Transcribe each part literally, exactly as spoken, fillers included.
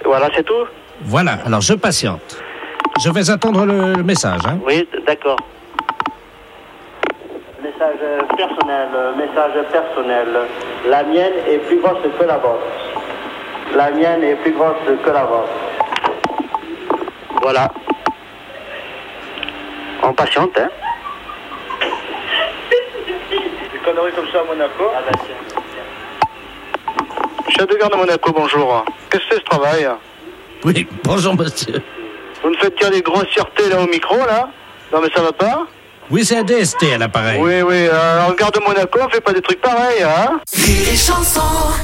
Voilà, c'est tout. Voilà, alors je patiente. Je vais attendre le, le message. Hein. Oui, d'accord. Message personnel, message personnel. La mienne est plus grosse que la vôtre. La mienne est plus grosse que la vôtre. Voilà. On patiente, hein. Des conneries comme ça à Monaco. Ah bah tiens. Chef de gare de Monaco, bonjour. Qu'est-ce que c'est ce travail? Oui, bonjour monsieur. Vous me faites dire des grossièretés là au micro, là? Non mais ça va pas? Oui, c'est un D S T à l'appareil. Oui, oui, euh, en gare de Monaco, on fait pas des trucs pareils, hein? Les chansons.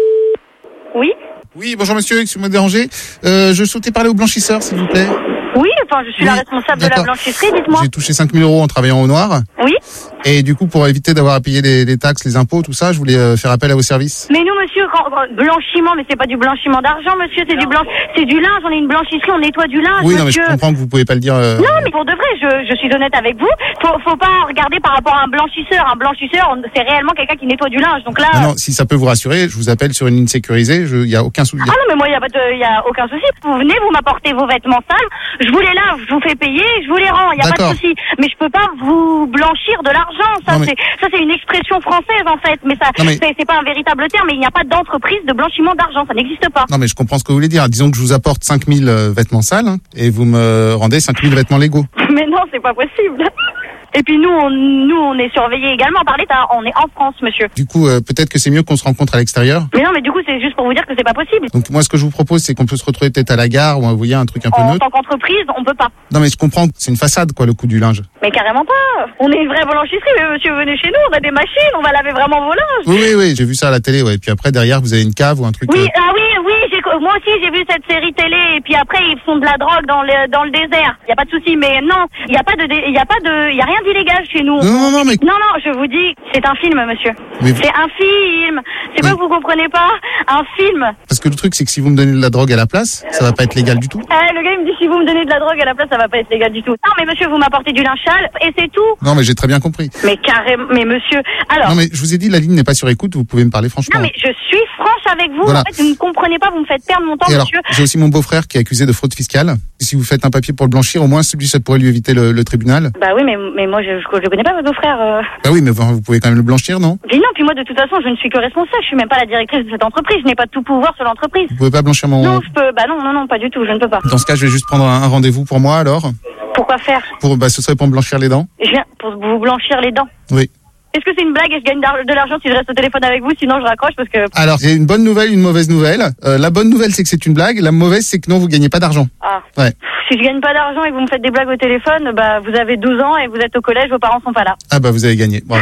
Oui. Oui, bonjour monsieur, excusez-moi de déranger. Euh, je souhaitais parler au blanchisseur, s'il vous plaît. Oui, enfin, je suis Oui, la responsable de la d'accord. blanchisserie, dites-moi. J'ai touché cinq mille euros en travaillant au noir. Oui. Et du coup, pour éviter d'avoir à payer les, les taxes, les impôts, tout ça, je voulais euh, faire appel à vos services. Mais nous, monsieur, quand, quand- blanchiment, mais c'est pas du blanchiment d'argent, monsieur, c'est du blanc, c'est du linge. On est une blanchisserie, on nettoie du linge, Oui, non, mais monsieur. je comprends que vous pouvez pas le dire. euh, Non, mais pour de vrai, je, je suis honnête avec vous. Faut, faut pas regarder par rapport à un blanchisseur. Un blanchisseur, on- c'est réellement quelqu'un qui nettoie du linge. Donc là. Non, non, si ça peut vous rassurer, je vous appelle sur une ligne sécurisée, il y a aucun souci. Ah non, mais moi, il y a pas de, y a aucun souci. Vous venez, vous m'apportez vos vêtements sales, je vous les lave, je vous fais payer, je vous les rends. Il y a pas D'accord. de souci. Mais je peux pas vous blanchir de l'argent. Ça, Non, mais- c'est, ça, c'est une expression française, en fait. Mais ça, Non, mais- c'est, c'est pas un véritable terme. Mais il n'y a pas d'entreprise de blanchiment d'argent. Ça n'existe pas. Non, mais je comprends ce que vous voulez dire. Disons que je vous apporte cinq mille euh, vêtements sales, hein, et vous me rendez cinq mille vêtements légaux. Mais non, c'est pas possible. Et puis nous, on, nous, on est surveillés également par l'État. On est en France, monsieur. Du coup, euh, peut-être que c'est mieux qu'on se rencontre à l'extérieur. Mais non, mais du coup, c'est juste pour vous dire que c'est pas possible. Donc moi, ce que je vous propose, c'est qu'on peut se retrouver peut-être à la gare, ou vous voyez, un truc un peu En neutre. tant qu'entreprise, on peut pas. Non, mais je comprends que c'est une façade, quoi, le coût du linge. Mais carrément pas. On est une vraie blanchisserie, mais monsieur, venez chez nous, on a des machines, on va laver vraiment vos linges. Oui, oui, oui, j'ai vu ça à la télé, ouais. Et puis après, derrière, vous avez une cave ou un truc. Oui, euh, ah oui, oui, j'ai, moi aussi j'ai vu cette série télé, et puis après ils font de la drogue dans le, dans le désert. Y a pas de souci, mais non, y a pas de, dé- y a pas de, y a rien d'illégal chez nous. Non, non, non, mais. Non, non, je vous dis, c'est un film, monsieur. Mais- C'est un film. C'est Oui. pas que vous comprenez pas. Un film. Parce que le truc, c'est que si vous me donnez de la drogue à la place, ça va pas être légal du tout. Eh, le gars il me dit si vous me donnez de la drogue à la place, ça va pas être légal du tout. Non, mais monsieur, vous m'apportez du linge sale, et c'est tout. Non, mais j'ai très bien compris. Mais carrément, mais monsieur, alors. Non, mais je vous ai dit, la ligne n'est pas sur écoute, vous pouvez me parler franchement. Non, mais je suis franche avec vous. Voilà. En fait, vous ne comprenez pas, vous me faites perdre mon temps, Et alors, monsieur. j'ai aussi mon beau-frère qui est accusé de fraude fiscale. Et si vous faites un papier pour le blanchir, au moins celui, ça pourrait lui éviter le, le tribunal. Bah oui, mais, mais moi, je, je, je connais pas votre frère. Euh... Bah oui, mais vous vous pouvez quand même le blanchir, non? Puis non, puis moi, de toute façon, je ne suis que responsable. Je suis même pas la directrice de cette entreprise. Je n'ai pas tout pouvoir sur l'entreprise. Vous pouvez pas blanchir mon... Non, je peux. Bah non, non, non, pas du tout. Je ne peux pas. Dans ce cas, je vais juste prendre un, un rendez-vous pour moi, alors. Pourquoi faire? Pour, bah, ce serait pour me blanchir les dents. Je viens pour vous blanchir les dents. Oui. Est-ce que c'est une blague et je gagne d'ar- de l'argent si je reste au téléphone avec vous? Sinon, je raccroche parce que. Alors, j'ai une bonne nouvelle, une mauvaise nouvelle. Euh, la bonne nouvelle, c'est que c'est une blague. La mauvaise, c'est que non, vous gagnez pas d'argent. Ah. Ouais. Si je gagne pas d'argent et que vous me faites des blagues au téléphone, bah vous avez douze ans et vous êtes au collège, vos parents sont pas là. Ah bah, vous avez gagné. Bravo.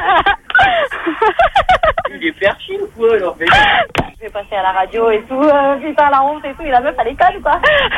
Il est perché ou quoi alors? Je vais passer à la radio et tout, euh, putain la honte et tout, et la meuf à l'école ou quoi?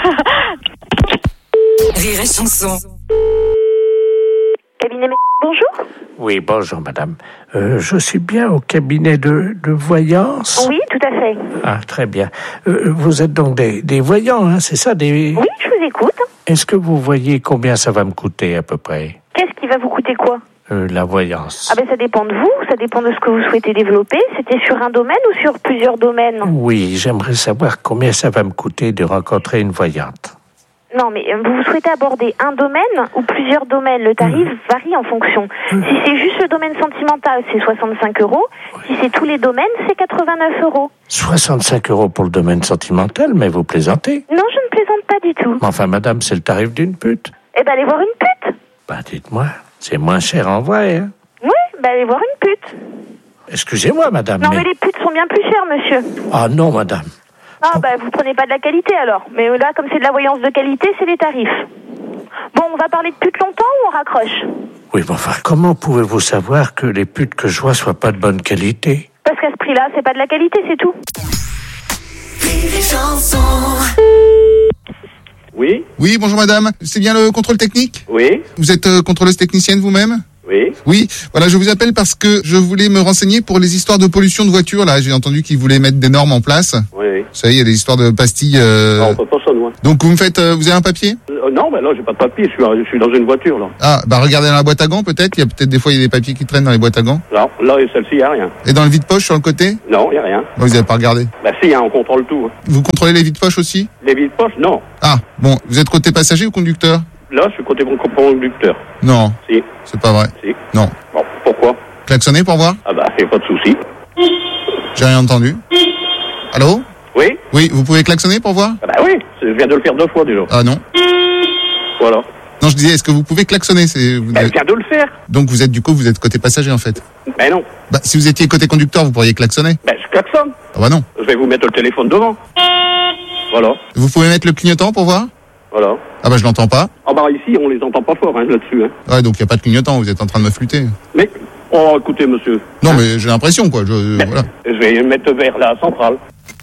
Rire et chanson. Cabinet, bonjour. Oui, bonjour madame. Euh, je suis bien au cabinet de, de voyance. Oui, tout à fait. Ah, très bien. Euh, vous êtes donc des, des voyants, hein, c'est ça des... Oui, je vous écoute. Est-ce que vous voyez combien ça va me coûter à peu près, Qu'est-ce qui va vous coûter quoi? euh, la voyance? Ah ben ça dépend de vous, ça dépend de ce que vous souhaitez développer. C'était sur un domaine ou sur plusieurs domaines? Oui, j'aimerais savoir combien ça va me coûter de rencontrer une voyante. Non, mais euh, vous souhaitez aborder un domaine ou plusieurs domaines? Le tarif varie en fonction. Si c'est juste le domaine sentimental, c'est soixante-cinq euros. Si c'est tous les domaines, c'est quatre-vingt-neuf euros. soixante-cinq euros pour le domaine sentimental, mais vous plaisantez. Non, je ne plaisante pas du tout. Enfin, madame, c'est le tarif d'une pute. Eh ben, allez voir une pute. Bah, dites-moi, c'est moins cher en vrai, hein. Oui, ben allez voir une pute. Excusez-moi, madame, Non, mais... mais les putes sont bien plus chères, monsieur. Ah non, madame. Ah, bah, vous prenez pas de la qualité, alors. Mais là, comme c'est de la voyance de qualité, c'est les tarifs. Bon, on va parler de putes longtemps ou on raccroche? Oui, mais enfin, comment pouvez-vous savoir que les putes que je vois soient pas de bonne qualité? Parce qu'à ce prix-là, c'est pas de la qualité, c'est tout. Rire et chanson. Oui, Oui, bonjour madame. C'est bien le contrôle technique? oui. Vous êtes euh, contrôleuse technicienne vous-même? Oui. Oui, voilà, je vous appelle parce que je voulais me renseigner pour les histoires de pollution de voitures. Là, j'ai entendu qu'ils voulaient mettre des normes en place. Oui, oui. Vous savez, il y a des histoires de pastilles. Euh... Non, on peut pas ça, nous. Hein. Donc vous me faites, euh, vous avez un papier? Euh, non, mais là, j'ai pas de papier. Je suis, je suis dans une voiture, là. Ah, bah regardez dans la boîte à gants, peut-être. Il y a peut-être des fois il y a des papiers qui traînent dans les boîtes à gants. Non, là, et celle-ci, il y a rien. Et dans le vide-poche sur le côté? Non, il y a rien. Bah, vous n'avez pas regardé. Bah si, hein, on contrôle tout. Hein. Vous contrôlez les vides-poches aussi? Les vides-poches, non. Ah, bon, vous êtes côté passager ou conducteur? Là, je suis côté bon conducteur. Non. Si. C'est pas vrai. Si. Non. Bon, pourquoi? Klaxonnez pour voir? Ah bah, y a pas de souci. J'ai rien entendu. Allô? Oui? Oui, vous pouvez klaxonner pour voir? Ah bah oui, je viens de le faire deux fois déjà. Ah non. Voilà. Non, je disais, est-ce que vous pouvez klaxonner? C'est... vous Bah, avez- je viens de le faire. Donc vous êtes du coup, vous êtes côté passager en fait. Ben non. Bah, si vous étiez côté conducteur, vous pourriez klaxonner. Ben, je klaxonne. Ah bah non. Je vais vous mettre le téléphone devant. Voilà. Vous pouvez mettre le clignotant pour voir? Voilà. Ah bah je l'entends pas. Ah bah ici, on les entend pas fort, hein, là-dessus. Hein. Ouais, donc il y a pas de clignotant, vous êtes en train de me flûter. Mais, oh, écoutez, monsieur. Non, mais j'ai l'impression quoi. Je, Ben, voilà. Je vais mettre vers la centrale.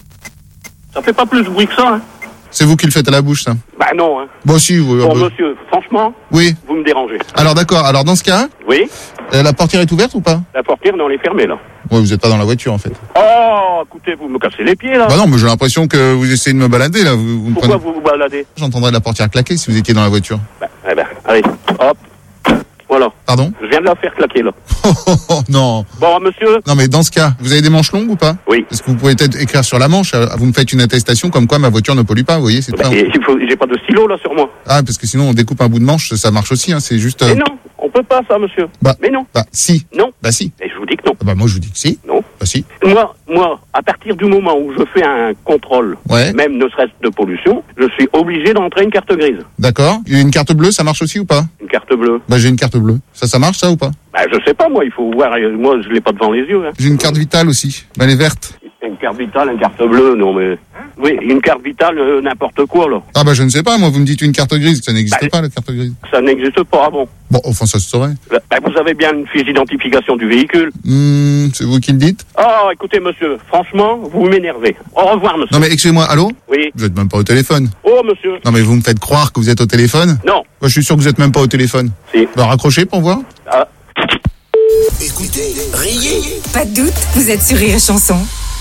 Ça fait pas plus de bruit que ça, hein. C'est vous qui le faites à la bouche, ça. Bah non, hein. Bon, si, vous. Bon, euh, bah- monsieur, franchement, Oui. vous me dérangez. Alors d'accord. Alors dans ce cas, Oui? euh, la portière est ouverte ou pas? La portière, non, elle est fermée, là. Ouais, vous êtes pas dans la voiture en fait. Oh, écoutez, vous me cassez les pieds, là. Bah non, mais j'ai l'impression que vous essayez de me balader là. Vous, vous me Pourquoi prenez... vous vous baladez? J'entendrais la portière claquer si vous étiez dans la voiture. Bah, eh ben, allez, hop. Voilà. Pardon? Je viens de la faire claquer, là. Oh, oh, oh, non. Bon, monsieur? Non, mais dans ce cas, vous avez des manches longues ou pas? Oui. Est-ce que vous pouvez peut-être écrire sur la manche? euh, Vous me faites une attestation comme quoi ma voiture ne pollue pas, vous voyez, c'est Bah, très... et il faut, j'ai pas de stylo, là, sur moi. Ah, parce que sinon on découpe un bout de manche, ça marche aussi, hein, c'est juste... euh, Mais non, on peut pas, ça, monsieur. Bah, Mais non. bah, si. Non. Bah, si. Et je vous dis que non. Ah bah, moi, je vous dis que si. Non. Bah, si. Moi, moi, à partir du moment où je fais un contrôle, Ouais. même ne serait-ce de pollution, je suis obligé d'entrer une carte grise. D'accord. Il y a une carte bleue, ça marche aussi ou pas? Une carte bleue. Bah, j'ai une carte bleue. Ça, ça marche, ça, ou pas? Bah, je sais pas, moi, il faut voir. euh, Moi, je l'ai pas devant les yeux. Hein. J'ai une carte vitale aussi. Bah, elle est verte. Une carte vitale, une carte bleue, non, mais... Oui, une carte vitale, euh, n'importe quoi, là. Ah, bah, je ne sais pas, moi, vous me dites une carte grise. Ça n'existe Bah, pas, la carte grise. Ça n'existe pas, ah bon. Bon, enfin, ça se saurait. Bah, vous avez bien une fiche d'identification du véhicule. Hmm, c'est vous qui le dites? Oh, écoutez, monsieur, franchement, vous m'énervez. Au revoir, monsieur. Non, mais excusez-moi, allô? Oui. Vous êtes même pas au téléphone. Oh, monsieur. Non, mais vous me faites croire que vous êtes au téléphone? Non. Moi, je suis sûr que vous êtes même pas au téléphone. Si. Bah, raccrochez pour voir. Ah. Écoutez, riez. Pas de doute, vous êtes sur Rire et Chanson.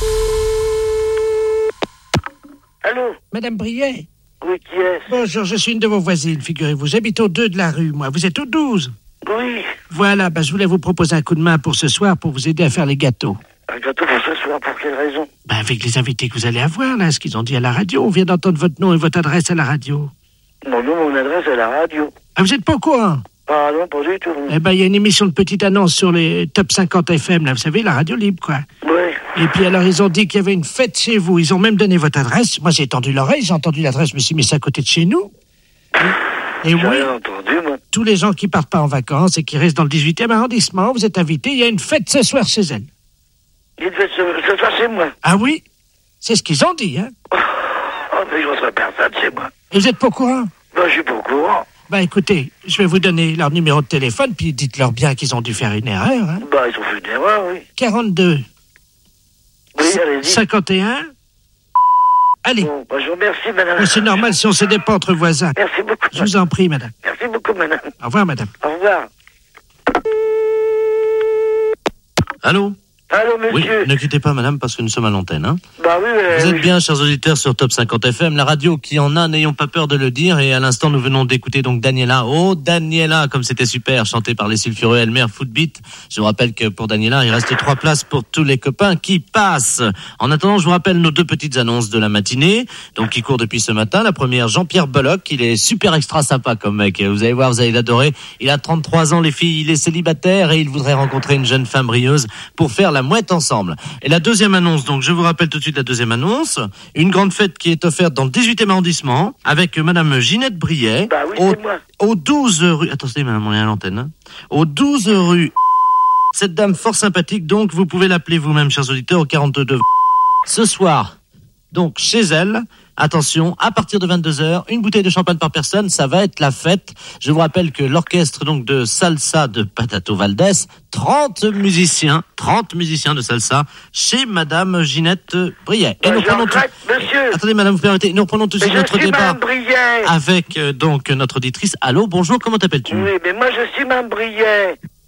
Allô? Madame Briet. Oui, qui est-ce? Bonjour, je suis une de vos voisines, figurez-vous. J'habite au deux de la rue, moi. Vous êtes au douze. Oui. Voilà, bah, je voulais vous proposer un coup de main pour ce soir pour vous aider à faire les gâteaux. Un gâteau pour ce soir, pour quelle raison? Bah, avec les invités que vous allez avoir, là, ce qu'ils ont dit à la radio. On vient d'entendre votre nom et votre adresse à la radio. Mon nom, mon adresse à la radio. Ah, vous êtes pas au courant? Ah non, pas du tout. Eh ben, il y a une émission de petite annonce sur les top cinquante F M, là, vous savez, la radio libre, quoi. Oui. Et puis alors, ils ont dit qu'il y avait une fête chez vous. Ils ont même donné votre adresse. Moi, j'ai tendu l'oreille, j'ai entendu l'adresse, je me suis mis ça à côté de chez nous. Et J'ai oui, rien entendu, moi. tous les gens qui partent pas en vacances et qui restent dans le dix-huitième arrondissement, vous êtes invités. Il y a une fête ce soir chez elle. Il devait se, se faire chez moi. Ah oui? C'est ce qu'ils ont dit, hein? Oh, mais je ne serai personne chez moi. Et vous êtes pas au courant? Ben, je suis pas au courant. Bah écoutez, je vais vous donner leur numéro de téléphone, puis dites-leur bien qu'ils ont dû faire une erreur, hein? Bah, ils ont fait une erreur, oui. quarante-deux. Oui, allez-y. cinquante et un. Allez. Bon, bah, je vous remercie, madame. Mais c'est normal si on s'aidait pas entre voisins. Merci beaucoup. Je vous en prie, madame. Merci beaucoup, madame. Au revoir, madame. Au revoir. Allô? Allô, Oui, monsieur? ne quittez pas, madame, parce que nous sommes à l'antenne. Hein. Bah oui, euh, Vous êtes oui. bien, chers auditeurs, sur Top cinquante F M, la radio qui en a, n'ayons pas peur de le dire. Et à l'instant, nous venons d'écouter donc Daniela. Oh, Daniela, comme c'était super, chanté par les sulfureux Elmer Footbeat. Je vous rappelle que pour Daniela, il reste trois places pour tous les copains qui passent. En attendant, je vous rappelle nos deux petites annonces de la matinée, donc qui courent depuis ce matin. La première, Jean-Pierre Bollock, il est super extra sympa comme mec. Vous allez voir, vous allez l'adorer. Il a trente-trois ans, les filles, il est célibataire et il voudrait rencontrer une jeune femme brilleuse pour faire la mouette ensemble. Et la deuxième annonce, donc je vous rappelle tout de suite la deuxième annonce, une grande fête qui est offerte dans le dix-huitième arrondissement avec madame Ginette Briet, Bah oui, au, c'est moi. au douze rue, attendez madame, on est à l'antenne, hein, au douze rue, cette dame fort sympathique, donc vous pouvez l'appeler vous-même, chers auditeurs, au quarante-deux. Ce soir, donc chez elle, attention, à partir de vingt-deux heures, une bouteille de champagne par personne, ça va être la fête. Je vous rappelle que l'orchestre donc de salsa de Patato Valdés, trente musiciens, trente musiciens de salsa chez madame Ginette Briet. Et Bah, nous je reprenons tout... regrette, monsieur. Attendez madame, vous permettez, nous reprenons tout de Mais suite je notre suis débat Mme Briet. avec euh, donc notre auditrice. Allô, bonjour, comment t'appelles-tu? Oui, mais moi, je suis Mme Briet.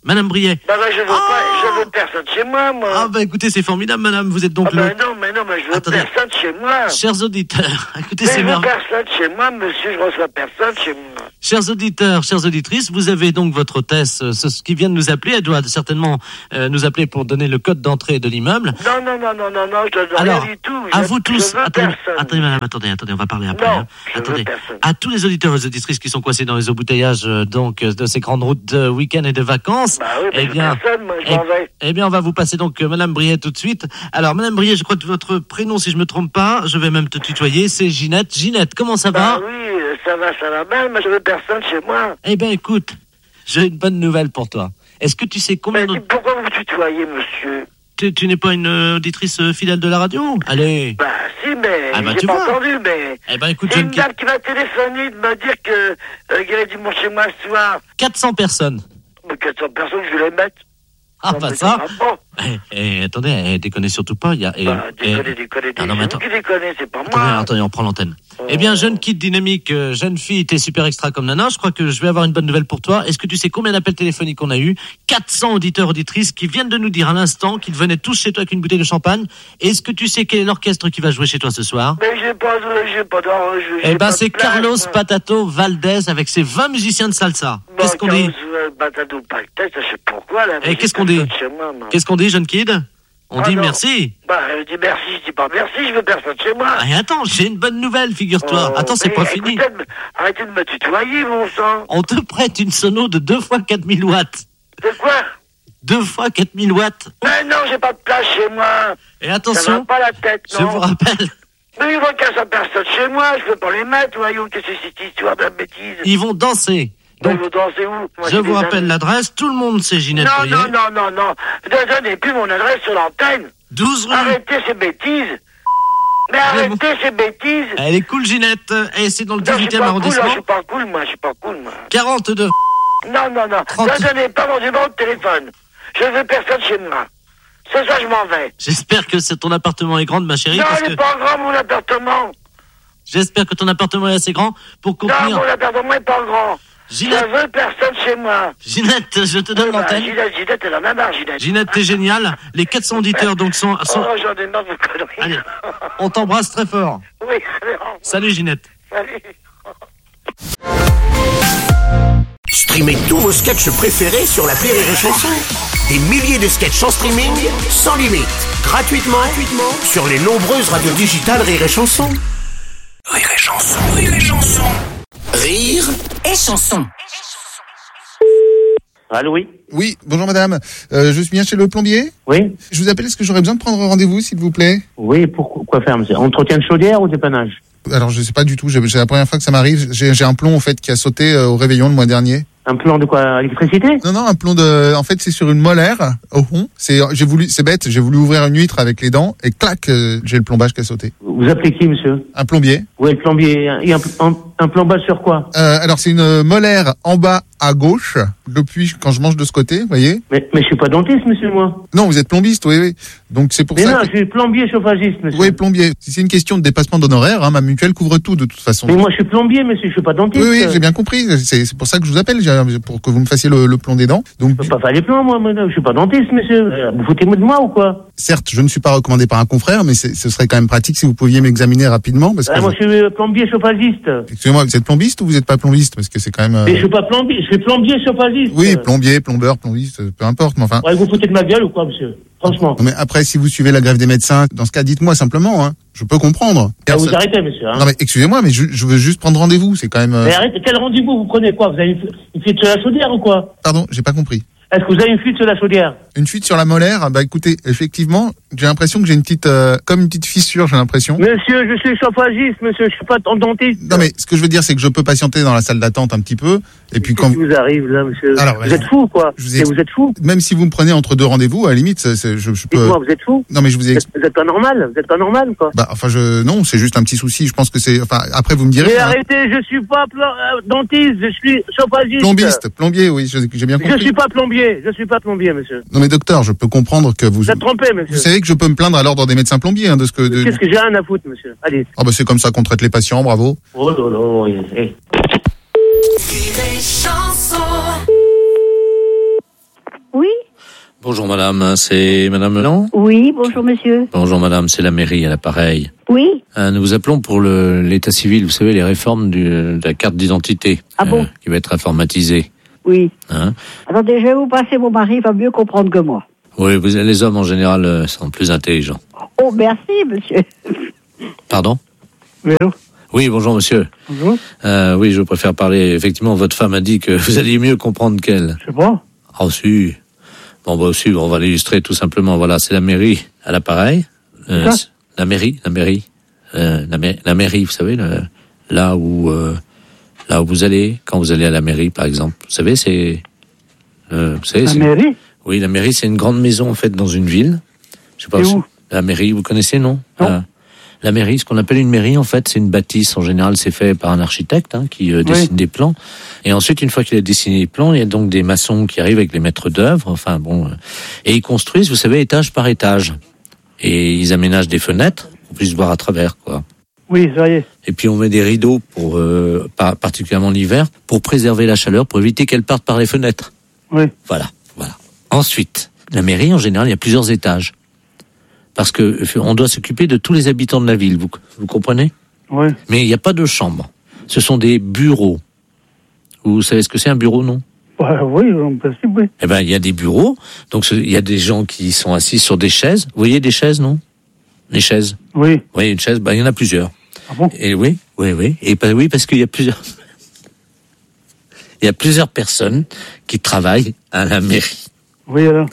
Madame Briet. Bah, bah, je veux Ah pas, je veux personne chez moi, moi. Ah, bah, écoutez, c'est formidable, madame. Vous êtes donc Ah, bah, le... non, mais non, mais je veux Attendez. personne chez moi. Chers auditeurs, écoutez, Mais c'est je veux merveilleux. personne chez moi, monsieur, je reçois personne chez moi. Chers auditeurs, chères auditrices, vous avez donc votre hôtesse, euh, ce, ce qui vient de nous appeler. Elle doit certainement euh, nous appeler pour donner le code d'entrée de l'immeuble. Non, non, non, non, non, non, je donne Alors, rien du tout. à Je- vous tous, je veux attendez, personne. attendez, madame, attendez, attendez, on va parler après. Non, hein. je veux Attendez, personne. à tous les auditeurs et les auditrices qui sont coincés dans les embouteillages euh, donc euh, de ces grandes routes de week-end et de vacances, Bah oui, mais eh je veux bien, personne, moi, je eh, m'en vais. eh bien, on va vous passer donc euh, madame Briet tout de suite. Alors, madame Briet, je crois que votre prénom, si je me trompe pas, je vais même te tutoyer, c'est Ginette. Ginette, comment ça Bah va? oui, euh, ça va, ça va mal, mais je veux personne chez moi. Eh bien, écoute, j'ai une bonne nouvelle pour toi. Est-ce que tu sais combien Mais de... pourquoi vous me tutoyez, monsieur? Tu, tu n'es pas une euh, auditrice euh, fidèle de la radio? Allez. Bah si, mais Ah, bah, j'ai tu pas vois. entendu, mais... Eh ben, écoute, C'est jeune une qui- dame qui m'a téléphoné de me dire que euh, qu'il y avait du monde chez moi ce soir. quatre cents personnes. Mais quatre cents personnes, je vais les mettre. Ah, Non, bah mais ça. va pas. Eh, eh, attendez, eh, déconnez surtout pas. Il y a, eh, Bah, eh, déconnez, déconnez, Ah, non, mais c'est vous attends. qui déconnez, c'est pas Attendez, moi. attendez, on prend l'antenne. Eh bien, jeune kid dynamique, euh, jeune fille, t'es super extra comme nana. Je crois que je vais avoir une bonne nouvelle pour toi. Est-ce que tu sais combien d'appels téléphoniques on a eu? quatre cents auditeurs, auditrices qui viennent de nous dire à l'instant qu'ils venaient tous chez toi avec une bouteille de champagne. Est-ce que tu sais quel est l'orchestre qui va jouer chez toi ce soir? Mais j'ai pas de... j'ai pas d'or... j'ai- Eh j'ai ben, pas de c'est place, Carlos moi. Patato Valdez avec ses vingt musiciens de salsa. Bon, Qu'est-ce qu'on dit? Carlos, euh, Batado Pactet, je sais pourquoi, là. mais Eh, j'ai qu'est-ce qu'on personne dit chez moi, moi. Qu'est-ce qu'on dit, jeune kid? On Ah, dit non. merci. Bah, je dis merci, je dis pas merci, je veux personne chez moi. Ah, et attends, j'ai une bonne nouvelle, figure-toi. Oh, Attends, c'est mais pas fini. écoutez, de me- arrêtez de me tutoyer, mon sang. On te prête une sono de deux fois quatre mille watts. C'est quoi? deux fois quatre mille watts. Mais non, j'ai pas de place chez moi. Et Ça va attention, pas la tête, je non. vous rappelle, Mais il va qu'à sa personne chez moi, je peux pas les mettre, voyons, qu'est-ce que c'est cette histoire de bêtise. ils vont danser. Donc, Donc, vous dansez où? Moi, je j'ai vous des rappelle amis. l'adresse. Tout le monde sait Ginette Non, Briet. non, non, non, non. Ne donnez plus mon adresse sur l'antenne. douze rue. Arrêtez ces bêtises. Mais Vraiment. arrêtez ces bêtises. Elle est cool, Ginette. Et c'est dans le Non, je suis dix-huitième pas cool, là, arrondissement. je suis pas cool, moi, je suis pas cool, moi. quarante-deux. Non, non, non. trente. Ne donnez pas mon numéro de téléphone. Je veux personne chez moi. C'est ça, je m'en vais. J'espère que c'est- ton appartement est grand, ma chérie. Non, parce il que n'est pas grand, mon appartement. j'espère que ton appartement est assez grand pour Non, contenir. mon appartement n'est pas grand. Ginette, Je veux personne chez moi. Ginette, je te donne Bah, l'antenne. Ginette, Ginette, elle en a marre, Ginette. Ginette, t'es géniale. Les quatre cents auditeurs donc sont. sont- Oh, j'en ai marre de conneries. Allez, on t'embrasse très fort. Oui, allez, au revoir. Salut, Ginette. Salut. Streamez tous vos sketchs préférés sur l'appli Rire et Chanson. Des milliers de sketchs en streaming, sans limite, gratuitement, gratuitement sur les nombreuses radios digitales Rire et Chanson. Rire et Chanson, Rire et Chanson. Rire Et chanson. Allô, oui? Oui, bonjour madame. Euh, je suis bien chez le plombier. Oui? Je vous appelle, est-ce que j'aurais besoin de prendre rendez-vous, s'il vous plaît? Oui, pour quoi faire, monsieur? Entretien de chaudière ou dépannage? Alors, je sais pas du tout, j'ai- c'est la première fois que ça m'arrive. J'ai j'ai un plomb, en fait, qui a sauté euh, au réveillon le mois dernier. Un plan de quoi? Électricité? Non, non, un plomb de... En fait, c'est sur une molaire, au fond. C'est, j'ai voulu, c'est bête, j'ai voulu ouvrir une huître avec les dents, et clac, euh, j'ai le plombage qui a sauté. Vous appelez qui, monsieur? Un plombier. Oui, le plombier. Et un, un, un plombage sur quoi? Euh, alors, c'est une molaire en bas à gauche, depuis quand je mange de ce côté, vous voyez? Mais, mais je suis pas dentiste, monsieur, moi. Non, vous êtes plombiste, oui, oui. Donc, c'est pour Mais ça non, que... je suis plombier chauffagiste, monsieur. Oui, plombier. Si c'est une question de dépassement d'honoraires, hein, ma mutuelle couvre tout, de toute façon. Mais moi, je suis plombier, monsieur, je suis pas dentiste. Oui, oui, j'ai bien compris. C'est c'est pour ça que je vous appelle, j'ai- pour que vous me fassiez le, le plomb des dents. Donc, Je peux pas faire les plans, moi, moi, je suis pas dentiste, monsieur. Euh, Vous foutez-moi de moi ou quoi? certes, je ne suis pas recommandé par un confrère, mais c'est- ce serait quand même pratique si vous pouviez m'examiner rapidement. Parce que Ah, moi, je suis euh, plombier chauffagiste. Excusez-moi, vous êtes plombiste ou vous n'êtes pas plombiste? Parce que c'est quand même... euh, Mais je suis pas plombier, je suis plombier chauffagiste. Oui, plombier, plombeur, plombiste, peu importe, mais enfin... Ouais, vous foutez de ma gueule ou quoi, monsieur? Franchement. Non, mais après, si vous suivez la grève des médecins, dans ce cas, dites-moi simplement, hein. Je peux comprendre. Ah, vous Personne- arrêtez, monsieur. Hein. Non, mais excusez-moi, mais je, je veux juste prendre rendez-vous, c'est quand même... euh, Mais arrêtez, quel rendez-vous vous prenez quoi? Vous avez une, fu- une fuite sur la chaudière ou quoi? Pardon, j'ai pas compris. Est-ce que vous avez une fuite sur la chaudière? Une fuite sur la molaire? Bah écoutez, effectivement, j'ai l'impression que j'ai une petite... euh, comme une petite fissure, j'ai l'impression. Monsieur, je suis chauffagiste, monsieur, je suis pas dentiste. Non, mais ce que je veux dire, c'est que je peux patienter dans la salle d'attente un petit peu, et puis quand... Qu'est-ce qui vous arrive, là, monsieur? Alors, vous bah, êtes fou, quoi? je vous ai- Et vous êtes fou? Même si vous me prenez entre deux rendez-vous, à la limite, c'est- c'est- je, je peux... Dites-moi, vous êtes fou? Non, mais je vous ai... Vous êtes, vous êtes pas normal? Vous êtes pas normal, quoi? Bah, enfin, je... Non, c'est juste un petit souci, je pense que c'est... Enfin, après, vous me direz... Mais hein. arrêtez, je suis pas plo- euh, dentiste, je suis chauffagiste. Plombiste, plombier, oui, je- j'ai bien Je compris. suis pas plombier, je suis pas plombier, monsieur. Non, mais docteur, je peux comprendre que vous... Vous êtes trompé, Vous monsieur. savez que je peux me plaindre à l'ordre des médecins plombiers, hein, de ce que... De... Qu'est-ce que j'ai rien à foutre, monsieur? Allez. Ah, bah, c'est comme ça qu'on traite les patients, bravo. Oh là là, oui. Eh. Bonjour madame, c'est madame Melan ? Oui, bonjour monsieur. Bonjour madame, c'est la mairie à l'appareil. Oui. Euh, nous vous appelons pour le, l'état civil, vous savez, les réformes du, de la carte d'identité. Ah bon ? Qui va être informatisée. Oui. Hein ? Attendez, je vais vous passer mon mari, il va mieux comprendre que moi. Oui, vous, les hommes en général euh, sont plus intelligents. Oh, merci monsieur. Pardon ? Oui, allô ? Oui, bonjour monsieur. Bonjour. Euh, oui, je préfère parler. Effectivement, votre femme a dit que vous alliez mieux comprendre qu'elle. Je sais pas. Ah, si. Bon, bah, aussi, on va l'illustrer tout simplement. Voilà, c'est la mairie à l'appareil. Euh, la mairie, la mairie. Euh, la, ma- la mairie, vous savez, le, là où, euh, là où vous allez, quand vous allez à la mairie, par exemple. Vous savez, c'est, euh, vous savez, La c'est, mairie ? oui, la mairie, c'est une grande maison, en fait, dans une ville. Je sais pas. Et où ? La mairie, vous connaissez, non? Non. Euh, La mairie, ce qu'on appelle une mairie, en fait, c'est une bâtisse. En général, c'est fait par un architecte hein, qui euh, dessine Oui. des plans. Et ensuite, une fois qu'il a dessiné les plans, il y a donc des maçons qui arrivent avec les maîtres d'œuvre. Enfin bon, euh, et ils construisent, vous savez, étage par étage. Et ils aménagent des fenêtres pour qu'on puisse voir à travers, quoi. Oui, ça y est. Et puis on met des rideaux pour, euh, par- particulièrement l'hiver, pour préserver la chaleur, pour éviter qu'elle parte par les fenêtres. Oui. Voilà, voilà. Ensuite, la mairie, en général, il y a plusieurs étages. Parce que on doit s'occuper de tous les habitants de la ville, vous, vous comprenez ? Oui. Mais il n'y a pas de chambre. Ce sont des bureaux. Vous savez ce que c'est un bureau, non ? Bah, oui, en principe, oui. Eh ben, il y a des bureaux. Donc, ce- il y a des gens qui sont assis sur des chaises. Vous voyez des chaises, non ? Les chaises. Oui. Oui, une chaise. Ben, il y en a plusieurs. Ah bon ? Et oui, oui, oui. Et ben, oui, parce qu'il y a plusieurs. Il y a plusieurs personnes qui travaillent à la mairie. Oui, alors.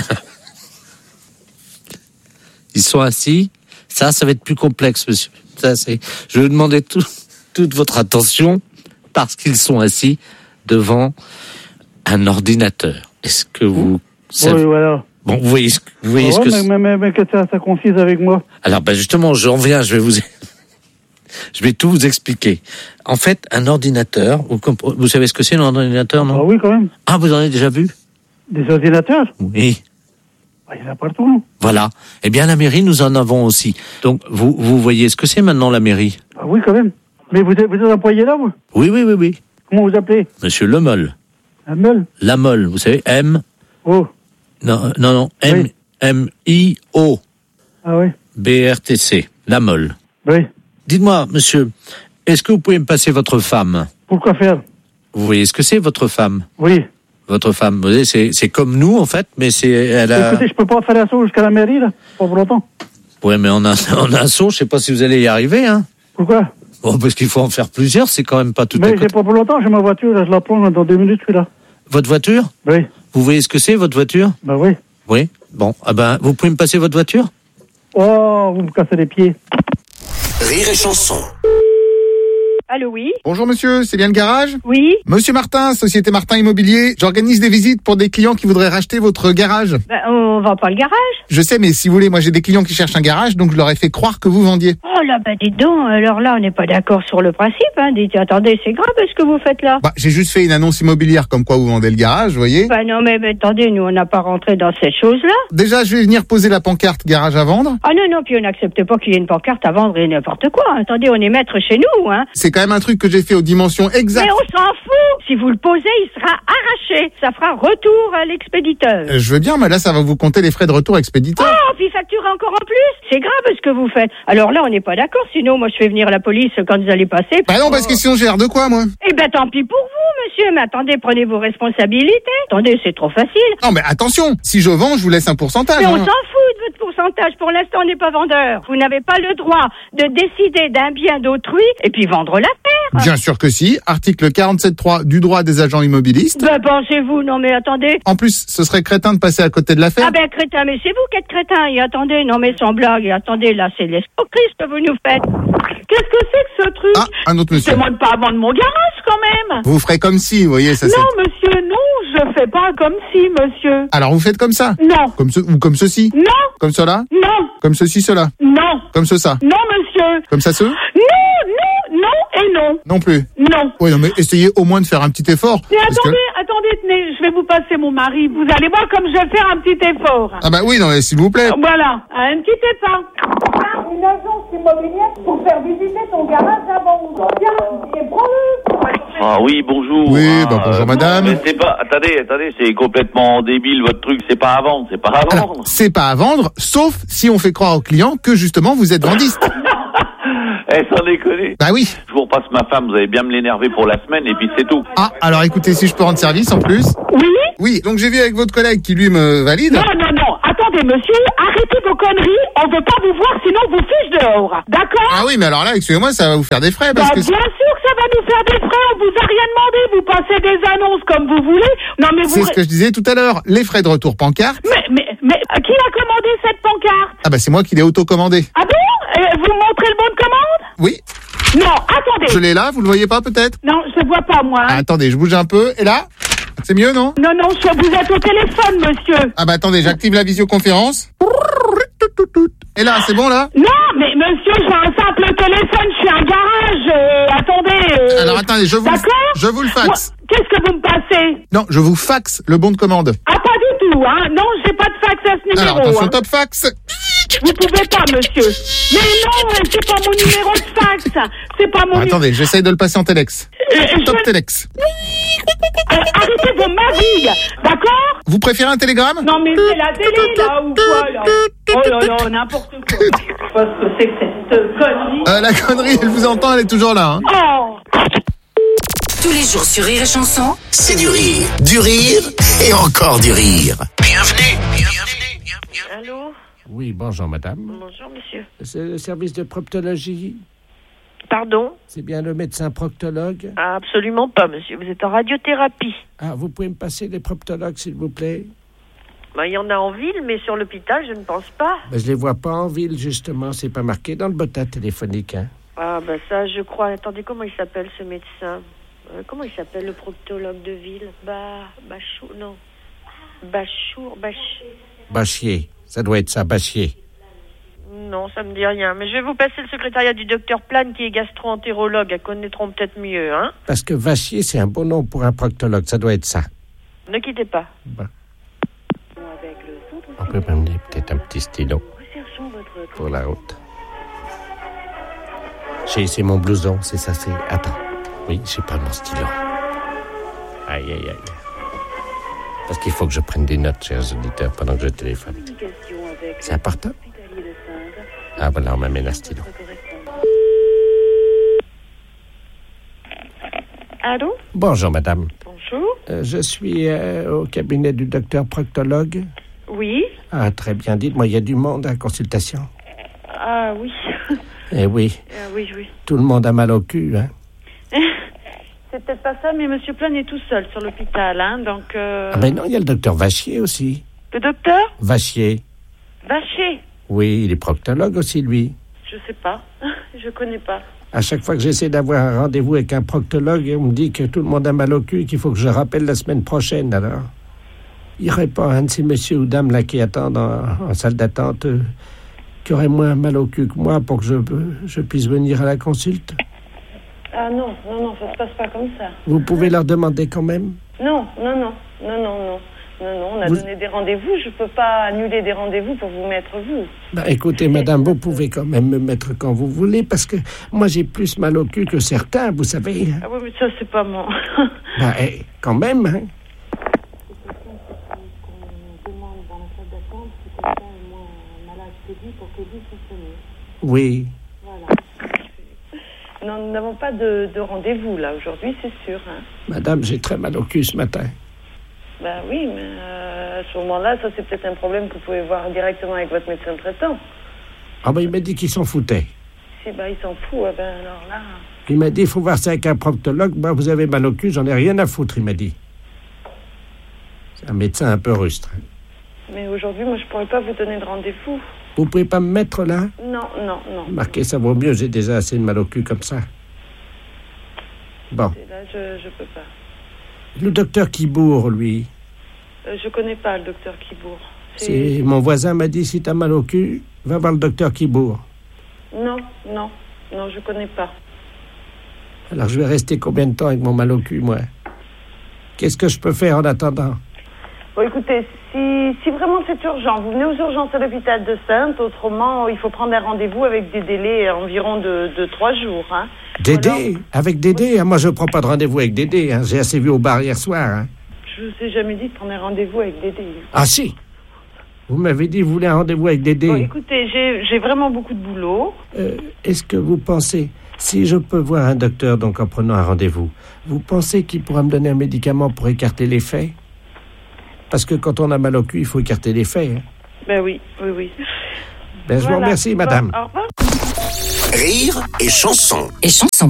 Ils sont assis. Ça, ça va être plus complexe, monsieur. Ça, c'est. Je vais vous demander tout, toute votre attention parce qu'ils sont assis devant un ordinateur. Est-ce que vous savez... Oui, voilà. Bon, vous voyez ce que, vous voyez Ah ce ouais, que mais, c'est. mais, mais, mais que ça, ça confise avec moi. Alors, ben justement, j'en viens. Je vais vous, je vais tout vous expliquer. En fait, un ordinateur. Vous, compre- vous savez ce que c'est un ordinateur, non ? Ah oui, quand même. Ah, vous en avez déjà vu ? Des ordinateurs ? Oui. Bah, il y en a partout, non ? Voilà. Eh bien, la mairie, nous en avons aussi. Donc, vous, vous voyez ce que c'est maintenant, la mairie ? Ah oui, quand même. Mais vous êtes, vous êtes employé là, vous ? Oui, oui, oui, oui. Comment vous appelez ? Monsieur Lemol. Un meule ? Lamol, vous savez, M. Oh. Non, non, non, M, Oui. M, I, O. Ah oui. B, R, T, C. Lamol. Oui. Dites-moi, monsieur, est-ce que vous pouvez me passer votre femme ? Pourquoi faire ? Vous voyez ce que c'est, votre femme ? Oui. Votre femme, vous voyez, c'est, c'est comme nous, en fait, mais c'est, elle a... Écoutez, je peux pas faire la sauce jusqu'à la mairie, là. Pas pour longtemps. Ouais, mais on a, on a un saut, je sais pas si vous allez y arriver, hein. Pourquoi ? Bon, parce qu'il faut en faire plusieurs, c'est quand même pas tout à Mais côté. j'ai pas pour longtemps, j'ai ma voiture, là, je la prends dans deux minutes, je suis là. Votre voiture ? Oui. Vous voyez ce que c'est, votre voiture ? Ben oui. Oui. Bon, ah ben, vous pouvez me passer votre voiture ? Oh, vous me cassez les pieds. Rire et chanson. Allô, oui. Bonjour monsieur, c'est bien le garage ? Oui. Monsieur Martin, Société Martin Immobilier, j'organise des visites pour des clients qui voudraient racheter votre garage. Ben, on vend pas le garage. Je sais, mais si vous voulez, moi j'ai des clients qui cherchent un garage, donc je leur ai fait croire que vous vendiez. Oh là, ben dites donc, alors là, on n'est pas d'accord sur le principe, hein. Dites, attendez, c'est grave ce que vous faites là. Bah, j'ai juste fait une annonce immobilière comme quoi vous vendez le garage, vous voyez. Ben non, mais, mais attendez, nous, on n'a pas rentré dans cette chose-là. Déjà, je vais venir poser la pancarte garage à vendre. Ah non, non, puis on n'accepte pas qu'il y ait une pancarte à vendre et n'importe quoi. Attendez, on est maître chez nous, hein. C'est quand même un truc que j'ai fait aux dimensions exactes. Mais on s'en fout. Si vous le posez, il sera arraché. Ça fera retour à l'expéditeur. Euh, je veux bien, mais là, ça va vous compter les frais de retour expéditeur. Oh, puis facturer encore en plus. C'est grave ce que vous faites. Alors là, on n'est pas d'accord. Sinon, moi, je fais venir la police quand vous allez passer. Bah non, parce que sinon, j'ai l'air de quoi, moi? Eh ben, tant pis pour vous, monsieur. Mais attendez, prenez vos responsabilités. Attendez, c'est trop facile. Non, mais attention, si je vends, je vous laisse un pourcentage. Mais on hein. s'en fout de votre pourcentage. Pour l'instant, on n'est pas vendeur. Vous n'avez pas le droit de décider d'un bien d'autrui et puis vendre l'affaire. Bien sûr que si. Article quarante-sept point trois du droit des agents immobilistes. Ben, pensez-vous, non mais attendez. En plus, ce serait crétin de passer à côté de l'affaire. Ah ben, crétin, mais c'est vous qui êtes crétin. Et attendez, non mais sans blague. Et attendez, là, c'est l'escroquerie ce que vous nous faites. Qu'est-ce que c'est que ce truc? Ah, un autre monsieur. Demande pas à vendre mon garage, quand même. Vous ferez comme si, vous voyez, ça c'est... Non, monsieur, non, je fais pas comme si, monsieur. Alors vous faites comme ça? Non. Comme ce, ou comme ceci? Non. Comme cela? Non. Comme ceci, cela? Non. Comme ce, ça? Non, monsieur. Comme ça, ce? Non, non, non et non. Non plus? Non. Oui, non, mais essayez au moins de faire un petit effort. Mais parce attendez, que- attendez, tenez, je vais vous passer mon mari. Vous allez voir comme je vais faire un petit effort. Ah bah oui, non, mais s'il vous plaît. Voilà, un petit effort. Une agence immobilière pour faire visiter ton garage avant. Tiens, et prends-le. Ah oui, bonjour. Oui, ah, bah, bonjour euh, madame. Mais c'est pas, attendez, attendez, c'est complètement débile votre truc, c'est pas à vendre, c'est pas à vendre. Alors, c'est pas à vendre, sauf si on fait croire aux clients que justement vous êtes vendiste. Eh, sans déconner. Bah oui. Je vous repasse ma femme, vous allez bien me l'énerver pour la semaine et puis c'est tout. Ah, alors écoutez, si je peux rendre service en plus. Oui. Oui, donc j'ai vu avec votre collègue qui lui me valide. Non, non, non. Attendez, monsieur, arrêtez vos conneries. On veut pas vous voir, sinon on vous fiche dehors. D'accord? Ah oui, mais alors là, excusez-moi, ça va vous faire des frais parce bah, que... bien sûr que ça va nous faire des frais. On vous a rien demandé. Vous passez des annonces comme vous voulez. Non, mais vous... C'est ce que je disais tout à l'heure. Les frais de retour pancarte. Mais, mais, mais, qui a commandé cette pancarte? Ah bah c'est moi qui l'ai auto-commandé. Ah bon? Et vous montrez le bon de commande? Oui. Non, attendez. Je l'ai là, vous le voyez pas peut-être? Non, je le vois pas, moi. Ah, attendez, je bouge un peu. Et là? C'est mieux, non? Non, non, je, vous êtes au téléphone, monsieur. Ah bah attendez, j'active la visioconférence. Et là, c'est bon là? Non, mais monsieur, j'ai un simple téléphone, je suis un garage. Euh, attendez. Euh... Alors attendez, je vous, D'accord? je vous le faxe. Qu'est-ce que vous me passez? Non, je vous faxe le bon de commande. Ah, pas du tout, hein? Non, j'ai pas de fax à ce numéro. Alors attention, hein. top fax. Vous pouvez pas, monsieur. Mais non, c'est pas mon numéro de fax. C'est pas mon. Bon, attendez, j'essaye de le passer en téléx. Euh, top je... téléx. Euh, arrêtez vos magouilles, d'accord? Vous préférez un télégramme? Non, mais c'est la télé, là, ou quoi, là? Oh là là, n'importe quoi. Je sais pas ce que c'est que cette connerie. Euh, la connerie, elle vous entend, elle est toujours là. Hein. Oh! Tous les jours sur Rire et Chanson, c'est du rire, du rire et encore du rire. Bienvenue, bienvenue, bienvenue. Allô? Oui, bonjour madame. Bonjour monsieur. C'est le service de proctologie. Pardon? C'est bien le médecin proctologue? Ah, absolument pas monsieur, vous êtes en radiothérapie. Ah, vous pouvez me passer les proctologues s'il vous plaît? Bah, il y en a en ville, mais sur l'hôpital, je ne pense pas. Ben, je les vois pas en ville justement, c'est pas marqué dans le botin téléphonique. Hein. Ah bah ça, je crois. Attendez, comment il s'appelle ce médecin? Euh, comment il s'appelle le proctologue de ville? Bah, Bachou, non. Bachour, Bach... Bachier, ça doit être ça, Bachier. Non, ça me dit rien. Mais je vais vous passer le secrétariat du docteur Plane qui est gastro-entérologue. Elles connaîtront peut-être mieux, hein. Parce que Vachier, c'est un bon nom pour un proctologue, ça doit être ça. Ne quittez pas. Bah. On peut m'amener peut-être un petit stylo pour la route. J'ai, c'est mon blouson, c'est ça, c'est... Attends. Oui, j'ai pas mon stylo. Aïe, aïe, aïe. Parce qu'il faut que je prenne des notes, chers auditeurs, pendant que je téléphone. C'est important? Ah, voilà, on m'amène un stylo. Allô? Bonjour, madame. Bonjour. Euh, je suis euh, au cabinet du docteur proctologue. Oui. Ah, très bien. Dites-moi, il y a du monde à la consultation? Ah, oui. Eh oui. Ah, oui, oui. Tout le monde a mal au cul, hein? C'est peut-être pas ça, mais monsieur Plane est tout seul sur l'hôpital, hein, donc... Euh... Ah ben non, il y a le docteur Vachier aussi. Le docteur? Vachier. Vachier? Oui, il est proctologue aussi, lui. Je sais pas. Je connais pas. À chaque fois que j'essaie d'avoir un rendez-vous avec un proctologue, on me dit que tout le monde a mal au cul et qu'il faut que je rappelle la semaine prochaine, alors. Il n'y aurait pas un de ces messieurs ou dames là qui attendent en, en salle d'attente euh, qui aurait moins mal au cul que moi pour que je, je puisse venir à la consulte? Ah non, non, non, ça se passe pas comme ça. Vous pouvez leur demander quand même? Non, non, non, non, non, non. Non, non, on a vous... donné des rendez-vous. Je peux pas annuler des rendez-vous pour vous mettre vous. Bah, écoutez, madame, vous pouvez quand même me mettre quand vous voulez, parce que moi, j'ai plus mal au cul que certains, vous savez. Ah oui, mais ça, c'est pas mon... bah, eh, quand même, hein. Oui. Voilà. Non, nous n'avons pas de, de rendez-vous, là, aujourd'hui, c'est sûr. Hein. Madame, j'ai très mal au cul ce matin. Ben oui, mais euh, à ce moment-là, ça, c'est peut-être un problème que vous pouvez voir directement avec votre médecin traitant. Ah ben, il m'a dit qu'il s'en foutait. Si, ben, il s'en fout, eh ben, alors là... Il m'a dit, il faut voir ça avec un proctologue. Moi, vous avez mal au cul, j'en ai rien à foutre, il m'a dit. C'est un médecin un peu rustre. Mais aujourd'hui, moi, je pourrais pas vous donner de rendez-vous. Vous pouvez pas me mettre là? Non, non, non. Marquez, ça vaut mieux, j'ai déjà assez de mal au cul comme ça. Bon. Là, je, je peux pas. Le docteur Kibourg, lui. Euh, je connais pas le docteur Kibourg. C'est... C'est... Mon voisin m'a dit, si t'as mal au cul, va voir le docteur Kibourg. Non, non, non, je connais pas. Alors je vais rester combien de temps avec mon mal au cul, moi? Qu'est-ce que je peux faire en attendant? Bon, écoutez, si, si vraiment c'est urgent, vous venez aux urgences à l'hôpital de Saintes. Autrement, il faut prendre un rendez-vous avec des délais environ de, de trois jours. Hein. Dédé? Avec Dédé? Ah, moi, je prends pas de rendez-vous avec Dédé. Hein. J'ai assez vu au bar hier soir. Hein. Je vous ai jamais dit de prendre un rendez-vous avec Dédé. Ah si. Vous m'avez dit que vous voulez un rendez-vous avec Dédé. Bon, écoutez, j'ai, j'ai vraiment beaucoup de boulot. Euh, est-ce que vous pensez, si je peux voir un docteur donc en prenant un rendez-vous, vous pensez qu'il pourra me donner un médicament pour écarter l'effet? Parce que quand on a mal au cul, il faut écarter l'effet. Hein. Ben oui, oui, oui. Ben, je voilà. vous remercie, madame. Bon, au revoir. Rire et chanson. Et chanson.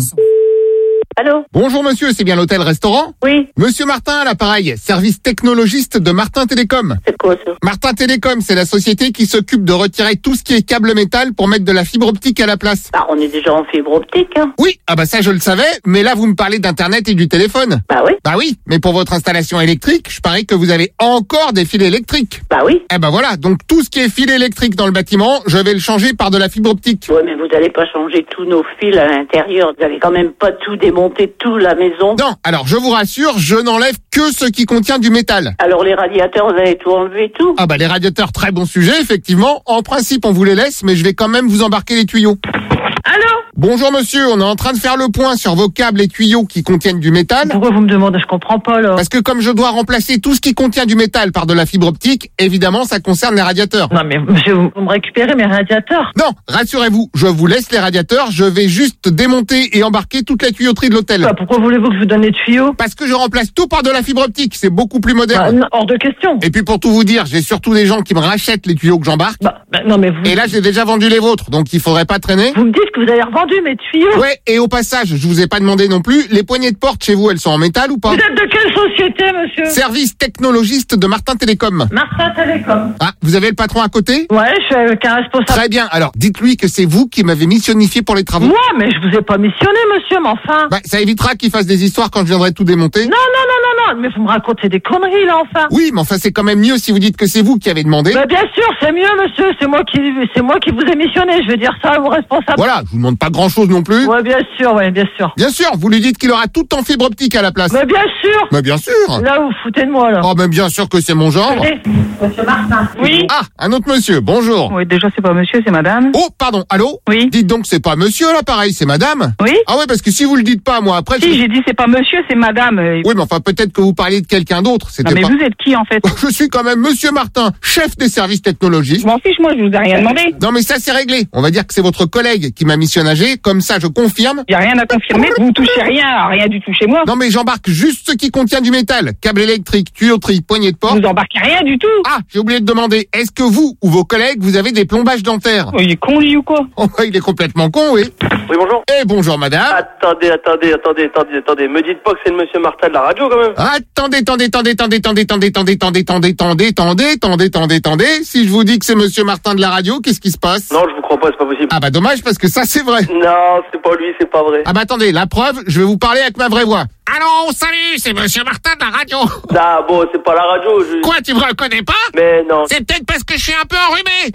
Allô? Bonjour monsieur, c'est bien l'hôtel-restaurant? Oui. Monsieur Martin à l'appareil, service technologiste de Martin Télécom. C'est quoi ça? Martin Télécom, c'est la société qui s'occupe de retirer tout ce qui est câble métal pour mettre de la fibre optique à la place. Bah, on est déjà en fibre optique, hein. Oui, ah bah ça je le savais, mais là vous me parlez d'internet et du téléphone. Bah oui. Bah oui, mais pour votre installation électrique, je parie que vous avez encore des fils électriques. Bah oui. Eh ben voilà, donc tout ce qui est fil électrique dans le bâtiment, je vais le changer par de la fibre optique. Ouais, mais vous allez pas changer tous nos fils à l'intérieur. Vous allez quand même pas tout démonter, tout la maison. Non, alors je vous rassure, je n'enlève que ce qui contient du métal. Alors les radiateurs, vous allez tout enlever, tout? Ah bah les radiateurs, très bon sujet, effectivement. En principe, on vous les laisse, mais je vais quand même vous embarquer les tuyaux. Allô? Bonjour monsieur, on est en train de faire le point sur vos câbles et tuyaux qui contiennent du métal. Pourquoi vous me demandez? Je comprends pas, là. Parce que comme je dois remplacer tout ce qui contient du métal par de la fibre optique, évidemment, ça concerne les radiateurs. Non, mais monsieur, vous me récupérez mes radiateurs? Non, rassurez-vous, je vous laisse les radiateurs, je vais juste démonter et embarquer toute la tuyauterie de l'hôtel. Bah, pourquoi voulez-vous que je vous donne les tuyaux? Parce que je remplace tout par de la fibre optique, c'est beaucoup plus moderne. Bah, non, hors de question. Et puis pour tout vous dire, j'ai surtout des gens qui me rachètent les tuyaux que j'embarque. Bah, bah, non, mais vous... Et là, j'ai déjà vendu les vôtres, donc il faudrait pas traîner. Vous me dites que vous avez revendu mes tuyaux? Ouais, et au passage, je vous ai pas demandé non plus, les poignées de porte chez vous, elles sont en métal ou pas? Vous êtes de quelle société, monsieur? Service technologiste de Martin Télécom. Martin Télécom. Ah, vous avez le patron à côté? Ouais, je suis avec un responsable. Très bien, alors dites-lui que c'est vous qui m'avez missionnifié pour les travaux. Moi, mais je vous ai pas missionné, monsieur, mais enfin... Bah, ça évitera qu'il fasse des histoires quand je viendrai tout démonter. Non, non, non, non, non, mais vous me racontez des conneries, là, enfin. Oui, mais enfin, c'est quand même mieux si vous dites que c'est vous qui avez demandé. Bah, bien sûr, c'est mieux, monsieur, c'est moi qui, c'est moi qui vous ai missionné, je vais dire ça à vos responsables. Voilà, je vous demande pas grand-chose non plus. Ouais, bien sûr, ouais, bien sûr. Bien sûr, vous lui dites qu'il aura tout en fibre optique à la place. Mais bien sûr. Mais bien sûr. Là, vous foutez de moi, là. Oh, mais bien sûr que c'est mon genre. Monsieur Martin. Oui. Ah, un autre monsieur, bonjour. Oui, déjà, c'est pas monsieur, c'est madame. Oh, pardon, allô? Oui. Dites donc, c'est pas monsieur, là, pareil, c'est madame? Oui. Ah ouais, parce que si vous le dites pas, moi, après... Si, je... j'ai dit c'est pas monsieur, c'est madame. Oui, mais enfin, peut-être que vous parliez de quelqu'un d'autre. C'était non, mais pas... vous êtes qui, en fait? Je suis quand même monsieur Martin, chef des services technologiques. Je m'en fiche, moi, je vous ai rien demandé. Non, mais ça, c'est réglé. On va dire que c'est votre collègue qui m'a missionné, comme ça, je confirme. Y a rien à confirmer, vous touchez rien, rien du tout chez moi. Non, mais j'embarque juste ce qui contient du métal. Câble électrique, tuyauterie, poignée de porte. Vous embarquez rien du tout. Ah, j'ai oublié de demander, est-ce que vous ou vos collègues, vous avez des plombages dentaires? Oh, il est con, lui, ou quoi? Oh, il est complètement con, oui. Oui, bonjour. Eh, bonjour, madame. Attendez, attendez, attendez, attendez, attendez. Me dites pas que c'est le monsieur Martin de la radio, quand même. Attendez, attendez, attendez, attendez, attendez, attendez, attendez, attendez, attendez, attendez, attendez, attendez, attendez, attendez. Si je vous dis que c'est monsieur Martin de la radio, qu'est-ce qui se passe? Non, je vous crois pas, c'est pas possible. Ah bah dommage, parce que ça, c'est vrai. Non, c'est pas lui, c'est pas vrai. Ah bah attendez, la preuve, je vais vous parler avec ma vraie voix. Allô, salut, c'est monsieur Martin de la radio. Ah bon, c'est pas la radio, je... Quoi, tu me reconnais pas? Mais non. C'est peut-être parce que je suis un peu enrhumé.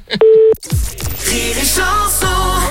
Rire et chanson.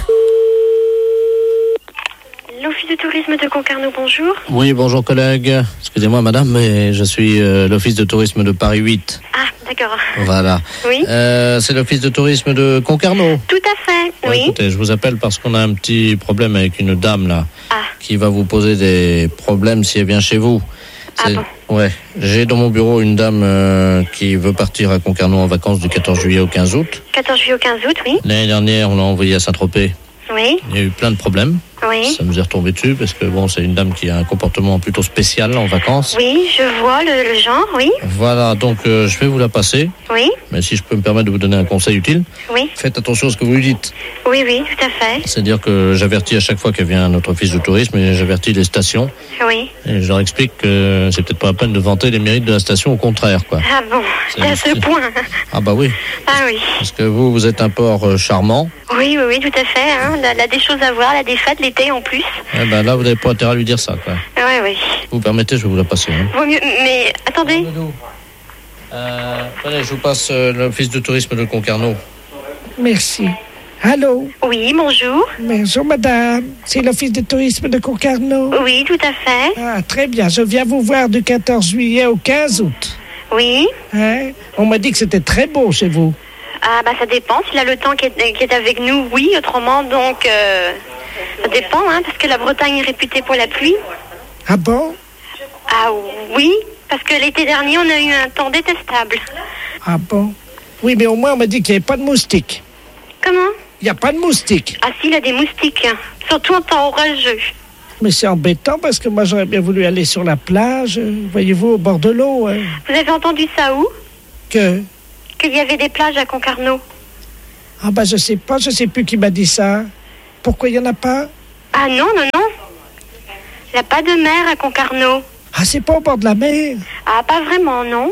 L'Office de tourisme de Concarneau, bonjour. Oui, bonjour collègue. Excusez-moi madame, mais je suis euh, l'Office de tourisme de Paris huit. Ah, d'accord. Voilà. Oui. Euh, c'est l'Office de tourisme de Concarneau. Tout à fait, Ouais, oui. Écoutez, je vous appelle parce qu'on a un petit problème avec une dame là, Ah. qui va vous poser des problèmes si elle vient chez vous. Ah C'est- bon. Ouais, j'ai dans mon bureau une dame euh, qui veut partir à Concarneau en vacances du quatorze juillet au quinze août. quatorze juillet au quinze août, oui. L'année dernière, on l'a envoyée à Saint-Tropez. Oui, Il y a eu plein de problèmes. oui. Ça nous est retombé dessus parce que bon, c'est une dame qui a un comportement plutôt spécial en vacances. Oui, je vois le, le genre, oui. Voilà, donc euh, je vais vous la passer. Oui, Mais si je peux me permettre de vous donner un conseil utile, oui. faites attention à ce que vous lui dites. Oui, oui, tout à fait. C'est-à-dire que j'avertis à chaque fois qu'elle vient à notre office de tourisme et j'avertis les stations. Oui. Et je leur explique que c'est peut-être pas la peine de vanter les mérites de la station, au contraire, quoi. Ah bon, C'est- à ce c'est- point. Ah bah oui, Ah oui. parce que vous, vous êtes un port euh, charmant. Oui, oui, oui, tout à fait. Hein. Elle a- elle a des choses à voir, elle a des fêtes l'été en plus. Eh ben là, vous n'avez pas intérêt à lui dire ça, quoi. Oui, oui. Vous permettez, je vais vous la passer. Hein. Vaut mieux, mais attendez. Euh, allez, je vous passe euh, l'office de tourisme de Concarneau. Merci. Allô? Oui, bonjour. Bonjour, madame. C'est l'Office de tourisme de Concarneau. Oui, tout à fait. Ah, très bien. Je viens vous voir du quatorze juillet au quinze août. Oui. Hein? On m'a dit que c'était très beau chez vous. Ah bah ça dépend. S'il a le temps qui est, qui est avec nous, oui. Autrement, donc, euh, Ça dépend, hein, parce que la Bretagne est réputée pour la pluie. Ah bon? Ah oui, parce que l'été dernier, on a eu un temps détestable. Ah bon? Oui, mais au moins, on m'a dit qu'il n'y avait pas de moustiques. Comment? Il n'y a pas de moustiques. Ah si, il y a des moustiques, hein. Surtout en temps orageux. Mais c'est embêtant parce que moi, j'aurais bien voulu aller sur la plage, euh, voyez-vous, au bord de l'eau. Hein. Vous avez entendu ça où? Que? Qu'il y avait des plages à Concarneau. Ah bah je sais pas, je sais plus qui m'a dit ça. Pourquoi il n'y en a pas? Ah non, non, non. Il n'y a pas de mer à Concarneau. Ah, c'est pas au bord de la mer? Ah, pas vraiment, non.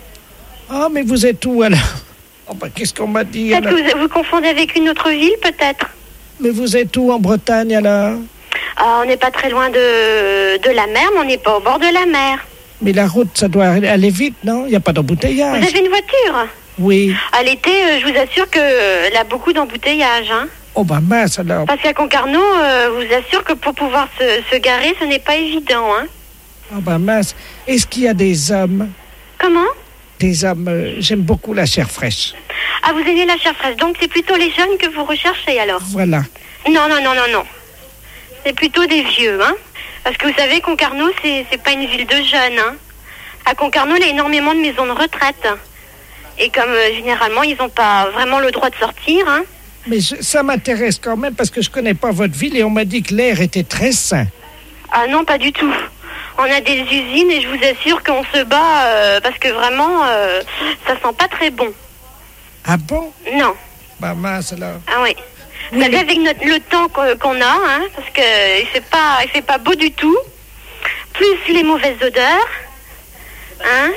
Ah, mais vous êtes où alors? Oh bah qu'est-ce qu'on m'a dit? Peut-être que vous, vous confondez avec une autre ville, peut-être. Mais vous êtes où en Bretagne alors? Ah, on n'est pas très loin de, de la mer, mais on n'est pas au bord de la mer. Mais la route, ça doit aller vite, non? Il n'y a pas d'embouteillage. Vous avez une voiture? Oui. À l'été, euh, je vous assure qu'il a beaucoup d'embouteillages, hein. Oh bah mince alors. Parce qu'à Concarneau, euh, je vous assure que pour pouvoir se, se garer, ce n'est pas évident, hein. Oh bah mince. Est-ce qu'il y a des hommes? Comment? Des hommes, euh, j'aime beaucoup la chair fraîche. Ah, vous aimez la chair fraîche, donc c'est plutôt les jeunes que vous recherchez alors? Voilà. Non, non, non, non, non. C'est plutôt des vieux, hein. Parce que vous savez, Concarneau, c'est, c'est pas une ville de jeunes, hein. À Concarneau, il y a énormément de maisons de retraite. Et comme euh, généralement, ils n'ont pas vraiment le droit de sortir, hein. Mais je, ça m'intéresse quand même parce que je connais pas votre ville et on m'a dit que l'air était très sain. Ah non, pas du tout. On a des usines et je vous assure qu'on se bat euh, parce que vraiment, euh, ça sent pas très bon. Ah bon? Non. Bah mince alors. Ah oui. Vous savez, avec notre, le temps qu'on, qu'on a, hein, parce que il fait pas, il fait pas beau du tout, plus les mauvaises odeurs, hein.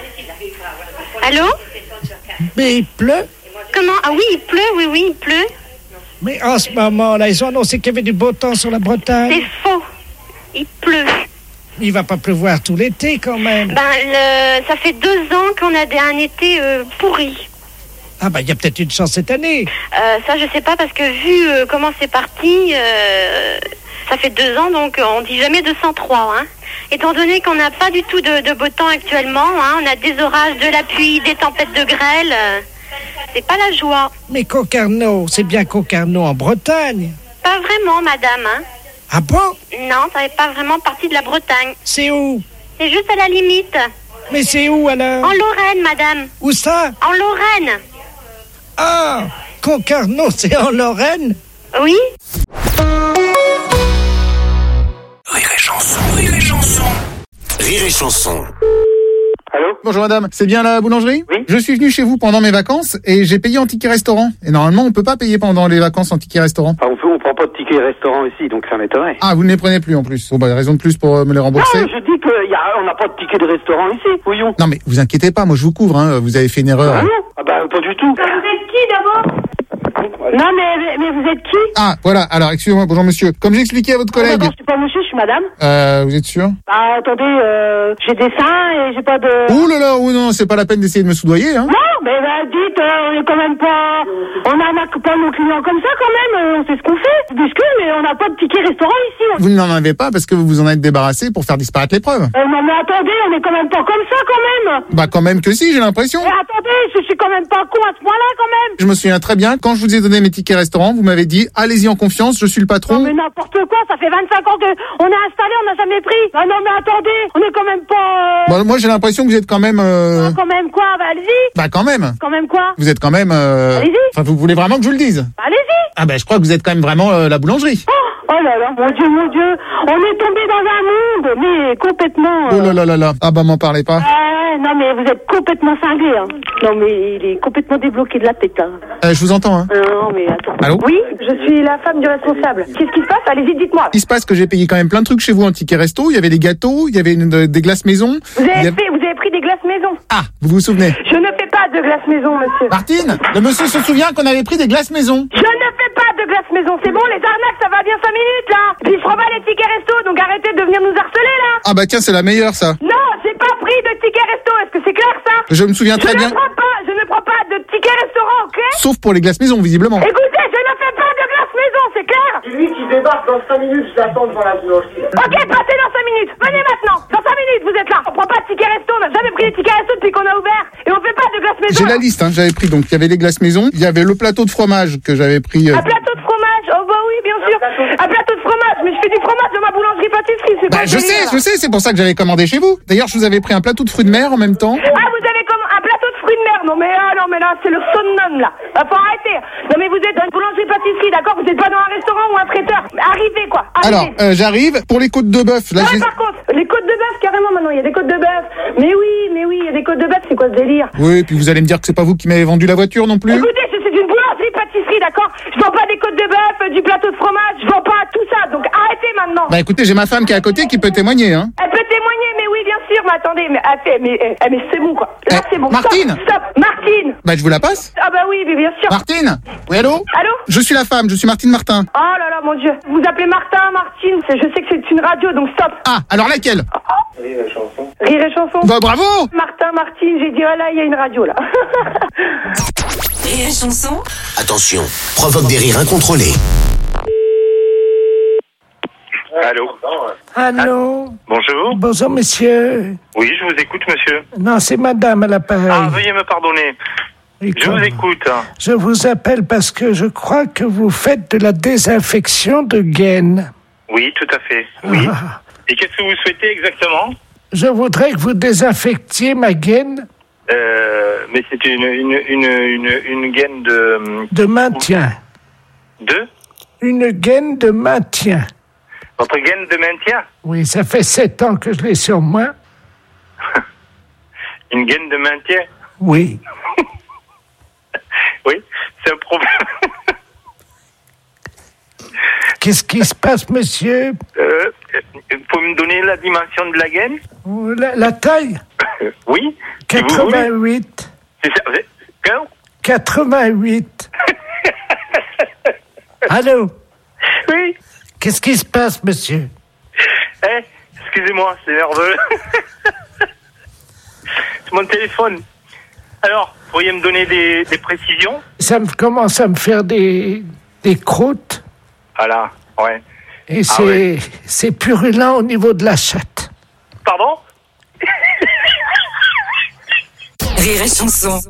Allô? Mais il pleut? Comment? Ah oui, il pleut, oui, oui, il pleut. Mais en ce moment-là, ils ont annoncé qu'il y avait du beau temps sur la Bretagne. C'est faux. Il pleut. Il va pas pleuvoir tout l'été quand même. Ben, le, ça fait deux ans qu'on a des, un été euh, pourri. Ah bah il y a peut-être une chance cette année. Euh, ça je sais pas parce que vu euh, comment c'est parti, euh, ça fait deux ans donc on dit jamais deux cent trois. Hein. Étant donné qu'on n'a pas du tout de, de beau temps actuellement, hein, on a des orages, de la pluie, des tempêtes de grêle. Euh, c'est pas la joie. Mais Concarneau, c'est bien Concarneau en Bretagne. Pas vraiment, madame. Hein. Ah bon? Non, ça n'est pas vraiment partie de la Bretagne. C'est où? C'est juste à la limite. Mais c'est où alors? En Lorraine, madame. Où ça? En Lorraine. Ah, Concarneau, c'est en Lorraine? Oui. Rire et chanson, rire et chanson. Rire et chanson. Allô? Bonjour madame, c'est bien la boulangerie? Oui. Je suis venu chez vous pendant mes vacances et j'ai payé en ticket restaurant. Et normalement, on peut pas payer pendant les vacances en ticket restaurant. Ah, on peut, on prend pas de ticket restaurant ici, donc ça m'étonnerait. Ah, vous ne les prenez plus en plus. Bon bah, raison de plus pour euh, me les rembourser. Non, je dis qu'on n'a pas de ticket de restaurant ici, voyons. Non mais vous inquiétez pas, moi je vous couvre, hein. Vous avez fait une erreur. Ah non? Ah bah pas du tout. Vous êtes qui d'abord? Non, mais, mais vous êtes qui? Ah, voilà, alors excusez-moi, bonjour monsieur. Comme j'expliquais à votre Ah, collègue... d'abord, je suis pas monsieur, je suis madame. Euh, vous êtes sûr? Bah, attendez, euh, j'ai des seins et j'ai pas de... Ouh là là, oh non, c'est pas la peine d'essayer de me soudoyer, hein. Non, mais bah, dites, euh, on est quand même pas... On n'arnaque pas nos clients comme ça, quand même, euh, on sait ce qu'on fait. Excuse, mais on n'a pas de ticket restaurant ici. Vous n'en avez pas parce que vous vous en êtes débarrassé pour faire disparaître les preuves. Euh, non, mais attendez, on est quand même pas comme ça, quand même. Bah quand même que si, j'ai l'impression. Mais attendez, je suis quand même pas con à ce point-là, quand même. Je me souviens très bien, quand je vous ai donné mes tickets restaurant, vous m'avez dit, allez-y en confiance, je suis le patron. Non, mais n'importe quoi, ça fait vingt-cinq ans que on est installé, on n'a jamais pris. Ah non, mais attendez, on est quand même pas... Euh... Bah, moi, j'ai l'impression que vous êtes quand même... Euh... Ah, quand même quoi? Bah, allez-y. Bah, quand même. Quand même quoi? Vous êtes quand même... Euh... Allez-y. Enfin, vous voulez vraiment que je vous le dise? Bah, allez-y. Ah, bah, je crois que vous êtes quand même vraiment euh, la boulangerie. Oh, oh là là, mon Dieu, mon Dieu. On est tombé dans un monde, mais complètement... Euh... Oh là là là là. Ah, bah, m'en parlez pas. Euh, non, mais vous êtes complètement cinglé, hein. Non, mais il est complètement débloqué de la tête, hein. Euh, je vous entends, hein. Euh, non, mais attends. Allô? Oui, je suis la femme du responsable. Qu'est-ce qui se passe? Allez-y, dites-moi. Il se passe que j'ai payé quand même plein de trucs chez vous en ticket resto. Il y avait des gâteaux, il y avait une, de, des glaces maison. Vous avez, avait... fait, vous avez pris des glaces maison? Ah, vous vous souvenez? Je ne fais pas de glaces maison, monsieur. Martine, le monsieur se souvient qu'on avait pris des glaces maison. Je ne fais pas de glaces maison, c'est bon, les arnaques, ça va bien cinq minutes, là. Puis je prends pas les tickets resto, donc arrêtez de venir nous harceler, là. Ah bah tiens, c'est la meilleure, ça. Non, j'ai pas pris de tickets resto, est-ce que c'est clair, ça? Je me souviens très je bien. Je ne prends pas, je ne prends pas de tickets restaurant, ok? Sauf pour les glaces maison, visiblement. Écoutez, je ne fais pas de glaces maison, c'est clair? C'est lui qui débarque dans cinq minutes, je l'attends devant la boulangerie. Ok, passez dans cinq minutes, venez maintenant. Dans cinq minutes, vous êtes là. On prend pas de tickets resto, on n'a jamais pris les tickets resto depuis qu'on a ouvert. Et on fait pas de glaces maison. J'ai la liste, hein, j'avais pris, donc il y avait les glaces maison, il y avait le plateau de fromage que j'avais pris. Euh... Un plateau de fromage? Oh bah oui, bien sûr. Un plateau de fromage Bah, je sais, je sais, c'est pour ça que j'avais commandé chez vous. D'ailleurs, je vous avais pris un plateau de fruits de mer en même temps. Ah, vous avez comme un plateau de fruits de mer. Non, mais ah, non, mais là, c'est le summum, là. Ah, faut arrêter. Non, mais vous êtes dans une boulangerie-pâtisserie, d'accord? Vous n'êtes pas dans un restaurant ou un traiteur. Arrivez, quoi. Arrivez. Alors, euh, j'arrive pour les côtes de bœuf. Là, Ah, j'ai- par contre, les côtes de bœuf, carrément, maintenant, il y a des côtes de bœuf. Mais oui, mais oui, il y a des côtes de bœuf, c'est quoi ce délire? Oui, puis vous allez me dire que c'est pas vous qui m'avez vendu la voiture non plus. Écoutez, c'est c'est une boulangerie-pâtisserie, d'accord? Je vends pas des côtes de bœuf, euh, du plateau de fromage, je vends pas tout ça, donc arrêtez maintenant. Bah écoutez, j'ai ma femme qui est à côté qui peut témoigner, hein. Elle peut témoigner, mais oui, bien sûr, mais attendez, mais, elle fait- mais, eh, mais c'est bon, quoi. Là, c'est bon. Martine. Stop, stop, Martine. Bah je vous la passe. Ah bah oui, mais bien sûr. Martine. Oui, allô? Allô? Je suis la femme, je suis Martine Martin. Oh là là, mon Dieu. Vous appelez Martin, Martine, c'est- je sais que c'est une radio, donc stop. Ah, alors laquelle? Rire et chanson. Rire et chanson. Bah bravo. Martin, Martine, j'ai dit, oh là, il y a une radio, là. Rire et chanson. Attention, provoque des rires incontrôlés. Allô? Allô? Bonjour. Bonjour, monsieur. Oui, je vous écoute, monsieur. Non, c'est madame à l'appareil. Ah, veuillez me pardonner. Et Je quand- vous écoute. Je vous appelle parce que je crois que vous faites de la désinfection de gaines. Oui, tout à fait. Oui. Ah. Et qu'est-ce que vous souhaitez exactement? Je voudrais que vous désinfectiez ma gaine euh, Mais c'est une, une, une, une, une gaine de... de maintien. De Une gaine de maintien. Votre gaine de maintien? Oui, ça fait sept ans que je l'ai sur moi. Une gaine de maintien? Oui. Oui, c'est un problème. Qu'est-ce qui se passe, monsieur? Euh, faut me donner la dimension de la gaine? La, la taille? Euh, Oui. si vous voulez. quatre-vingt-huit. C'est ça. vous- Quand quatre-vingt-huit. Allô? Oui. Qu'est-ce qui se passe, monsieur? Eh, excusez-moi, c'est nerveux. C'est mon téléphone. Alors, pourriez me donner des, des précisions? Ça me commence à me faire des, des croûtes Voilà, ouais. et Ah c'est ouais. c'est purulent au niveau de la chatte. Pardon? Rire et chanson.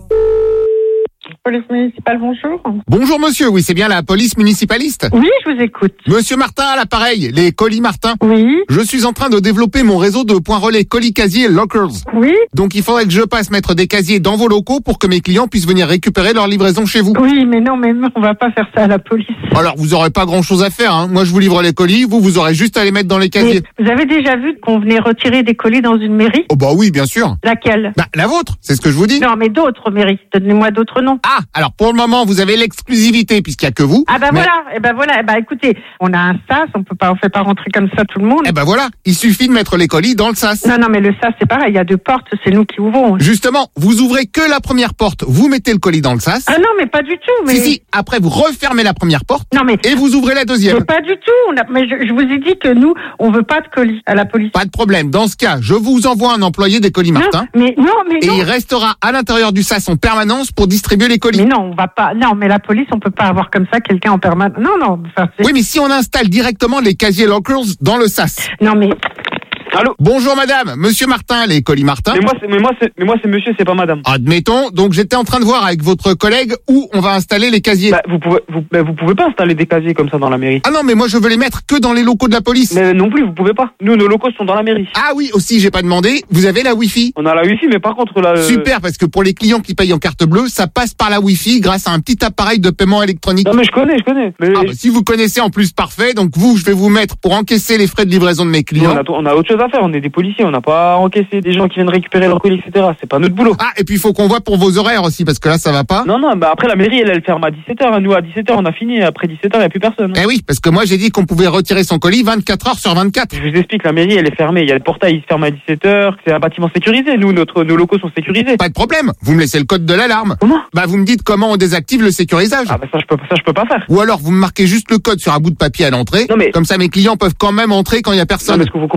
Police municipale, bonjour. Bonjour monsieur, oui, c'est bien la police municipaliste? Oui, je vous écoute. Monsieur Martin à l'appareil, les colis Martin. Oui. Je suis en train de développer mon réseau de points relais colis casiers lockers. Oui. Donc il faudrait que je passe mettre des casiers dans vos locaux pour que mes clients puissent venir récupérer leur livraison chez vous. Oui, mais non, mais on va pas faire ça à la police. Alors vous aurez pas grand chose à faire, hein. Moi je vous livre les colis, vous vous aurez juste à les mettre dans les casiers. Mais vous avez déjà vu qu'on venait retirer des colis dans une mairie? Oh bah oui, bien sûr. Laquelle? Bah la vôtre, c'est ce que je vous dis. Non, mais d'autres mairies. Donnez-moi d'autres noms. Ah, alors pour le moment vous avez l'exclusivité puisqu'il y a que vous. Ah bah Mais- voilà, et ben voilà, eh ben écoutez, on a un sas, on peut pas, on fait pas rentrer comme ça tout le monde. Eh ben voilà, il suffit de mettre les colis dans le sas. Non, non, mais le sas c'est pareil, il y a deux portes, c'est nous qui ouvrons. Justement, vous ouvrez que la première porte, vous mettez le colis dans le sas. Ah non, mais pas du tout, mais. Si, si, après vous refermez la première porte Non, mais. et vous ouvrez la deuxième. Mais pas du tout, on a, mais je, je vous ai dit que nous, on veut pas de colis à la police. Pas de problème, dans ce cas, je vous envoie un employé des colis Martin. Non, mais non, mais Et non. il restera à l'intérieur du sas en permanence pour distribuer les colis. Mais non, on va pas. Non, mais la police, on peut pas avoir comme ça quelqu'un en permanence. Non, non. Enfin, c'est- Oui, mais si on installe directement les casiers lockers dans le sas. Non, mais. Allô? Bonjour madame, monsieur Martin, les colis Martin. Mais moi, c'est, mais moi, c'est, mais moi, c'est monsieur, c'est pas madame. Admettons, donc j'étais en train de voir avec votre collègue où on va installer les casiers. Bah, vous pouvez, vous, bah, vous pouvez pas installer des casiers comme ça dans la mairie. Ah non, mais moi je veux les mettre que dans les locaux de la police. Mais non plus, vous pouvez pas. Nous, nos locaux sont dans la mairie. Ah oui, aussi, j'ai pas demandé, vous avez la Wi-Fi? On a la Wi-Fi, mais par contre, là. euh, Super, parce que pour les clients qui payent en carte bleue, ça passe par la Wi-Fi grâce à un petit appareil de paiement électronique. Non, mais je connais, je connais. Mais Ah bah, si vous connaissez en plus, parfait. Donc vous, je vais vous mettre pour encaisser les frais de livraison de mes nous, clients. on, a, on a autre chose à faire. On est des policiers. On n'a pas encaissé des gens qui viennent récupérer leurs colis, et cetera. C'est pas notre boulot. Ah, et puis il faut qu'on voit pour vos horaires aussi, parce que là, ça va pas. Non, non, bah après, la mairie, elle, elle ferme à dix-sept heures. Nous, à dix-sept heures, on a fini. Après dix-sept heures, il n'y a plus personne. Eh oui, parce que moi, j'ai dit qu'on pouvait retirer son colis vingt-quatre heures sur vingt-quatre. Je vous explique, la mairie, elle est fermée. Il y a le portail, il se ferme à dix-sept heures. C'est un bâtiment sécurisé. Nous, notre, nos locaux sont sécurisés. Pas de problème. Vous me laissez le code de l'alarme. Comment? Bah, vous me dites comment on désactive le sécurisage. Ah, bah ça, je peux, ça, je peux pas faire. Ou alors, vous me marquez juste le code sur un bout de papier à l'entrée. Non, mais- Comme ça, mes clients peuvent quand même entrer quand il y a Non, personne. mais ce que vous comprenez pas, c'est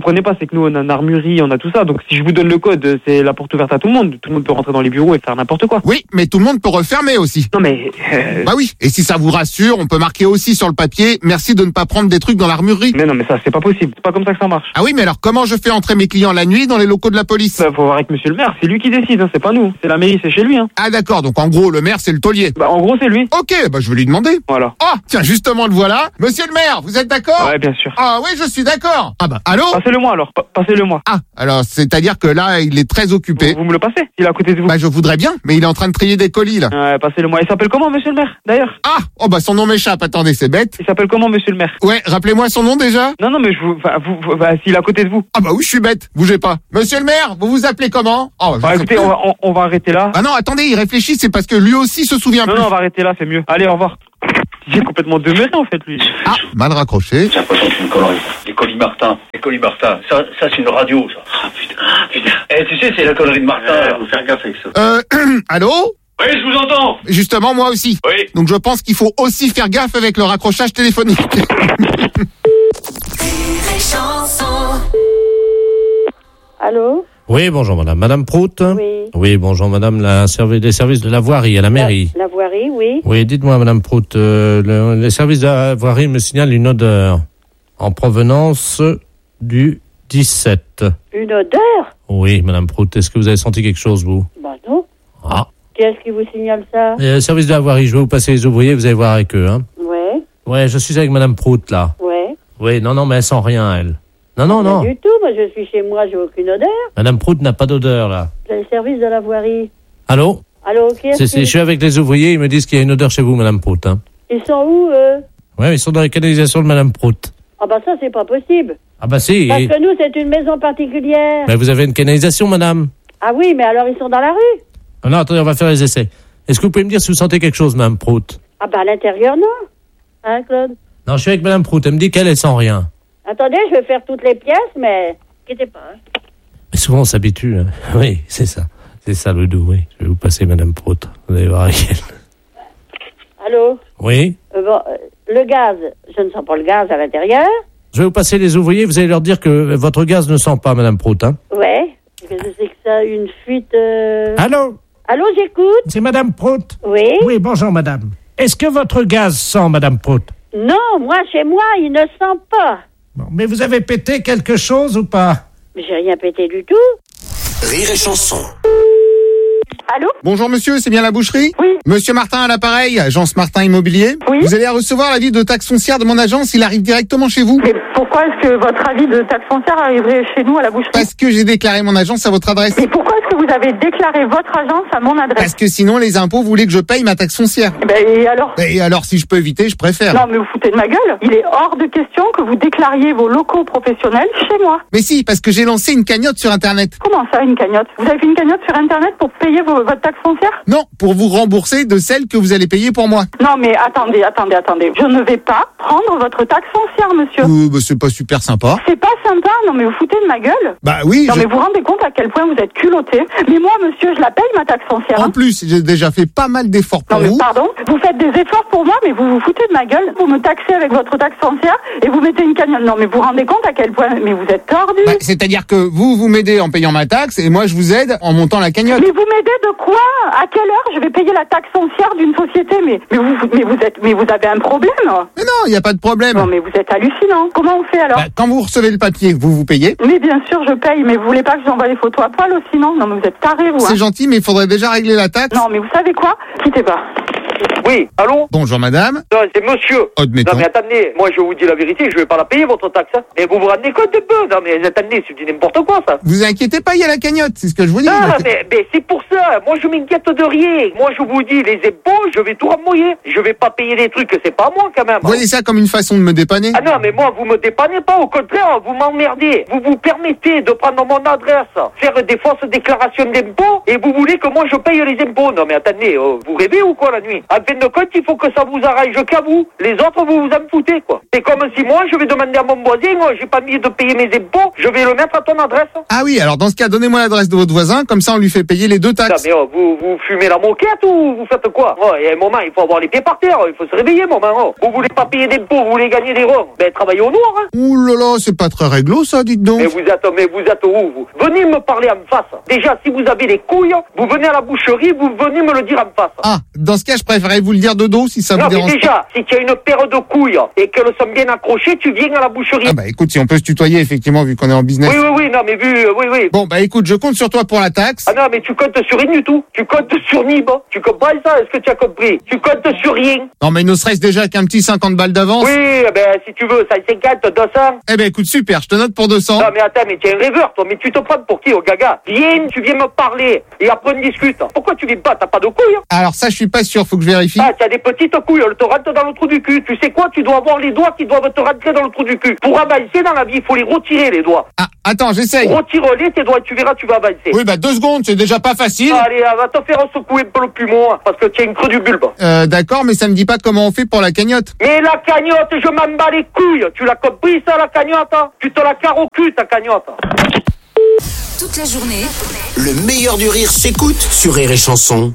que nous, on a une armurerie, on a tout ça. Donc, si je vous donne le code, c'est la porte ouverte à tout le monde. Tout le monde peut rentrer dans les bureaux et faire n'importe quoi. Oui, mais tout le monde peut refermer aussi. Non, mais... Euh... Bah oui. Et si ça vous rassure, on peut marquer aussi sur le papier « Merci de ne pas prendre des trucs dans l'armurerie ». Mais non, mais ça, c'est pas possible. C'est pas comme ça que ça marche. Ah oui, mais alors comment je fais entrer mes clients la nuit dans les locaux de la police? Bah, faut voir avec monsieur le maire. C'est lui qui décide, hein. C'est pas nous. C'est la mairie, c'est chez lui, hein. Ah d'accord, donc en gros, le maire, c'est le taulier. Bah, en gros, c'est lui. Ok, bah je vais lui demander. Voilà. Oh, tiens, justement, le voilà. Monsieur le maire, vous êtes d'accord? Ouais, bien sûr. Ah oui, je suis d'accord. Ah bah, allô? Passez-le-moi alors. Pa- Passez-le-moi. Ah, alors, c'est-à-dire que là, il est très occupé. Vous, vous me le passez? Il est à côté de vous. Bah, je voudrais bien, mais il est en train de trier des colis, là. Ouais, passez-le-moi. Il s'appelle comment, monsieur le maire, d'ailleurs? Ah, oh bah, son nom m'échappe. Attendez, c'est bête. Il s'appelle comment, monsieur le maire? Ouais, rappelez-moi son nom déjà. Non, non, mais je vous, enfin, vous, vous bah, s'il est à côté de vous. Ah bah oui, je suis bête. Bougez pas. Monsieur le maire, vous vous appelez comment? Oh, bah, écoutez, on va, on, on va arrêter là. Ah non, attendez, il réfléchit, c'est parce que lui aussi se souvient non, plus. Non, on va arrêter là, c'est mieux. Allez, au revoir. J'ai complètement demeuré, en fait, lui. Ah, mal raccroché. J'ai l'impression que c'est une connerie. Les colis Martin. Les colis Martin. Ça, ça c'est une radio, ça. Ah, putain. Ah, putain. Eh, tu sais, c'est la connerie de Martin. Ouais, faut faire gaffe avec ça. Euh, allô? Oui, je vous entends. Justement, moi aussi. Oui. Donc je pense qu'il faut aussi faire gaffe avec le raccrochage téléphonique. Allô? Oui, bonjour madame. Madame Prout? Oui. Oui, bonjour madame, la servi- des services de la voirie à la mairie. La, la voirie, oui. Oui, dites-moi madame Prout, euh, le, les services de la voirie me signalent une odeur en provenance du dix-sept. Une odeur? Oui, madame Prout, est-ce que vous avez senti quelque chose, vous? Bah non. Ah. Qui est-ce qui vous signale ça? Et le service de la voirie, je vais vous passer les ouvriers, vous allez voir avec eux, hein. Ouais. Ouais, je suis avec madame Prout, là. Ouais. Oui, non, non, mais elle sent rien, elle. Non, non, non. Pas du tout, moi je suis chez moi, j'ai aucune odeur. Madame Prout n'a pas d'odeur, là. C'est le service de la voirie. Allô? Allô, qui est-ce C'est, c'est, qui... je suis avec les ouvriers, ils me disent qu'il y a une odeur chez vous, madame Prout, hein. Ils sont où, eux? Ouais, ils sont dans les canalisations de madame Prout. Ah bah ça, c'est pas possible. Ah bah si. Parce et... que nous, c'est une maison particulière. Mais vous avez une canalisation, madame? Ah oui, mais alors ils sont dans la rue? Ah non, attendez, on va faire les essais. Est-ce que vous pouvez me dire si vous sentez quelque chose, madame Prout? Ah bah à l'intérieur, non. Hein, Claude? Non, je suis avec madame Prout, elle me dit qu'elle, elle sent rien. Attendez, je vais faire toutes les pièces, mais... Inquiétez pas. Hein. Mais souvent, on s'habitue. Hein. Oui, c'est ça. C'est ça le doux, oui. Je vais vous passer madame Prout. Vous allez voir avec elle. Allô? Oui? Euh, bon, euh, le gaz, je ne sens pas le gaz à l'intérieur. Je vais vous passer les ouvriers, vous allez leur dire que votre gaz ne sent pas, madame Prout, hein? Ouais. Qu'est-ce que c'est que ça? Une fuite... Euh... Allô? Allô, j'écoute? C'est madame Prout? Oui? Oui, bonjour madame. Est-ce que votre gaz sent, madame Prout? Non, moi, chez moi, il ne sent pas. Bon, mais vous avez pété quelque chose ou pas? Mais j'ai rien pété du tout. Rire et chanson. Allô? Bonjour monsieur, c'est bien la boucherie? Oui. Monsieur Martin à l'appareil, agence Martin Immobilier. Oui. Vous allez recevoir l'avis de taxe foncière de mon agence, il arrive directement chez vous. Mais pourquoi est-ce que votre avis de taxe foncière arriverait chez nous à la boucherie? Parce que j'ai déclaré mon agence à votre adresse. Mais pourquoi est-ce que vous avez déclaré votre agence à mon adresse? Parce que sinon les impôts voulaient que je paye ma taxe foncière. Ben, et alors? Et alors si je peux éviter, je préfère. Non mais vous foutez de ma gueule. Il est hors de question que vous déclariez vos locaux professionnels chez moi. Mais si, parce que j'ai lancé une cagnotte sur internet. Comment ça, une cagnotte? Vous avez fait une cagnotte sur internet pour payer vos, votre taxe foncière? Non, pour vous rembourser de celle que vous allez payer pour moi. Non mais attendez, attendez, attendez. Je ne vais pas prendre votre taxe foncière, monsieur. Euh, bah, c'est pas super sympa. C'est pas sympa, non mais vous foutez de ma gueule. Bah oui. Non je... mais vous vous rendez compte à quel point vous êtes culotté. Mais moi, monsieur, je la paye ma taxe foncière. En hein. plus, j'ai déjà fait pas mal d'efforts pour Non mais vous. pardon, vous faites des efforts pour moi, mais vous vous foutez de ma gueule. Vous me taxez avec votre taxe foncière et vous mettez une cagnotte. Non mais vous vous rendez compte à quel point, mais vous êtes tordu. Bah, c'est-à-dire que vous, vous m'aidez en payant ma taxe et moi je vous aide en montant la cagnotte. Mais vous m'aidez de quoi? À quelle heure je vais payer la taxe foncière d'une société? Mais, mais vous, mais vous êtes, mais vous avez un problème? Mais non, il n'y a pas de problème. Non mais vous êtes hallucinant. Comment on fait alors? Bah, quand vous recevez le papier, vous vous payez. Mais bien sûr, je paye. Mais vous voulez pas que j'envoie les photos à poil aussi, non? Non mais vous êtes tarés, vous. C'est hein. gentil, mais il faudrait déjà régler la taxe. Non mais vous savez quoi? Quittez pas. Oui, allô? Bonjour madame. Non, c'est monsieur. Admettons. Non, mais attendez, moi je vous dis la vérité, je vais pas la payer votre taxe. Hein. Mais vous vous rendez compte un peu? Non, mais attendez, c'est du n'importe quoi ça. Vous inquiétez pas, il y a la cagnotte, c'est ce que je vous dis. Ah, Donc... mais, mais c'est pour ça. Moi je m'inquiète de rien. Moi je vous dis, les impôts, je vais tout remouiller. Je vais pas payer des trucs que c'est pas moi quand même. Vous voyez ça comme une façon de me dépanner? Ah non, mais moi vous me dépannez pas, au contraire, vous m'emmerdez. Vous vous permettez de prendre mon adresse, faire des fausses déclarations d'impôts, et vous voulez que moi je paye les impôts. Non mais attendez, euh, vous rêvez ou quoi la nuit? rien. En fin de compte, il faut que ça vous arrange qu'à vous. Les autres, vous vous en foutez, quoi. C'est comme si moi, je vais demander à mon voisin, moi, j'ai pas mis de payer mes impôts, je vais le mettre à ton adresse. Ah oui, alors dans ce cas, donnez-moi l'adresse de votre voisin, comme ça on lui fait payer les deux taxes. Non, mais oh, vous, vous fumez la moquette ou vous faites quoi? Oh, il y a un moment, il faut avoir les pieds par terre, il faut se réveiller, moment. Oh. Vous voulez pas payer d'impôts, vous voulez gagner des ronds. Ben, travaillez au noir, hein. Ouh là là, c'est pas très réglo, ça, dites donc. Mais vous êtes, mais vous êtes où, vous? Venez me parler en face. Déjà, si vous avez les couilles, vous venez à la boucherie, vous venez me le dire en face. Ah, dans ce cas, je préférerais vous le dire de dos, si ça non, vous dérange. Non, mais déjà, si tu as une paire de couilles et qu'elles sont bien accrochées, tu viens à la boucherie. Ah bah écoute, si on peut se tutoyer, effectivement, vu qu'on est en business. Oui, oui, oui, non, mais vu, euh, oui, oui. Bon, bah écoute, je compte sur toi pour la taxe. Ah non, mais tu comptes sur rien du tout. Tu comptes sur Nib. Tu comprends ça? Est-ce que tu as compris? Tu comptes sur rien. Non, mais il nous serait déjà qu'un petit cinquante balles d'avance. Oui, ben, si tu veux, ça cinquante, deux cents. Eh ben écoute, super, je te note pour deux cents. Non, mais attends, mais tu es un rêveur, toi. Mais tu te prends pour qui, au gaga? Viens, tu viens me parler. Et après, on discute. Pourquoi tu viens pas? T'as pas de couilles, hein? Alors ça, je suis pas sûr, faut que je vérifie. Ah, tu as des petites couilles, elles te rentrent dans le trou du cul. Tu sais quoi? Tu dois avoir les doigts qui doivent te rentrer dans le trou du cul. Pour avancer dans la vie, il faut les retirer, les doigts. Ah, attends, j'essaye. Retire-les, tes doigts, tu verras, tu vas avancer. Oui, bah deux secondes, c'est déjà pas facile. Allez, va te faire secouer un peu le poumon, parce que tu as une creux du bulbe. Euh, d'accord, mais ça me dit pas comment on fait pour la cagnotte. Mais la cagnotte, je m'en bats les couilles. Tu l'as compris, ça, la cagnotte? Tu te la carres au cul, ta cagnotte. Toute la journée, Le meilleur du rire s'écoute sur Rire et Chanson.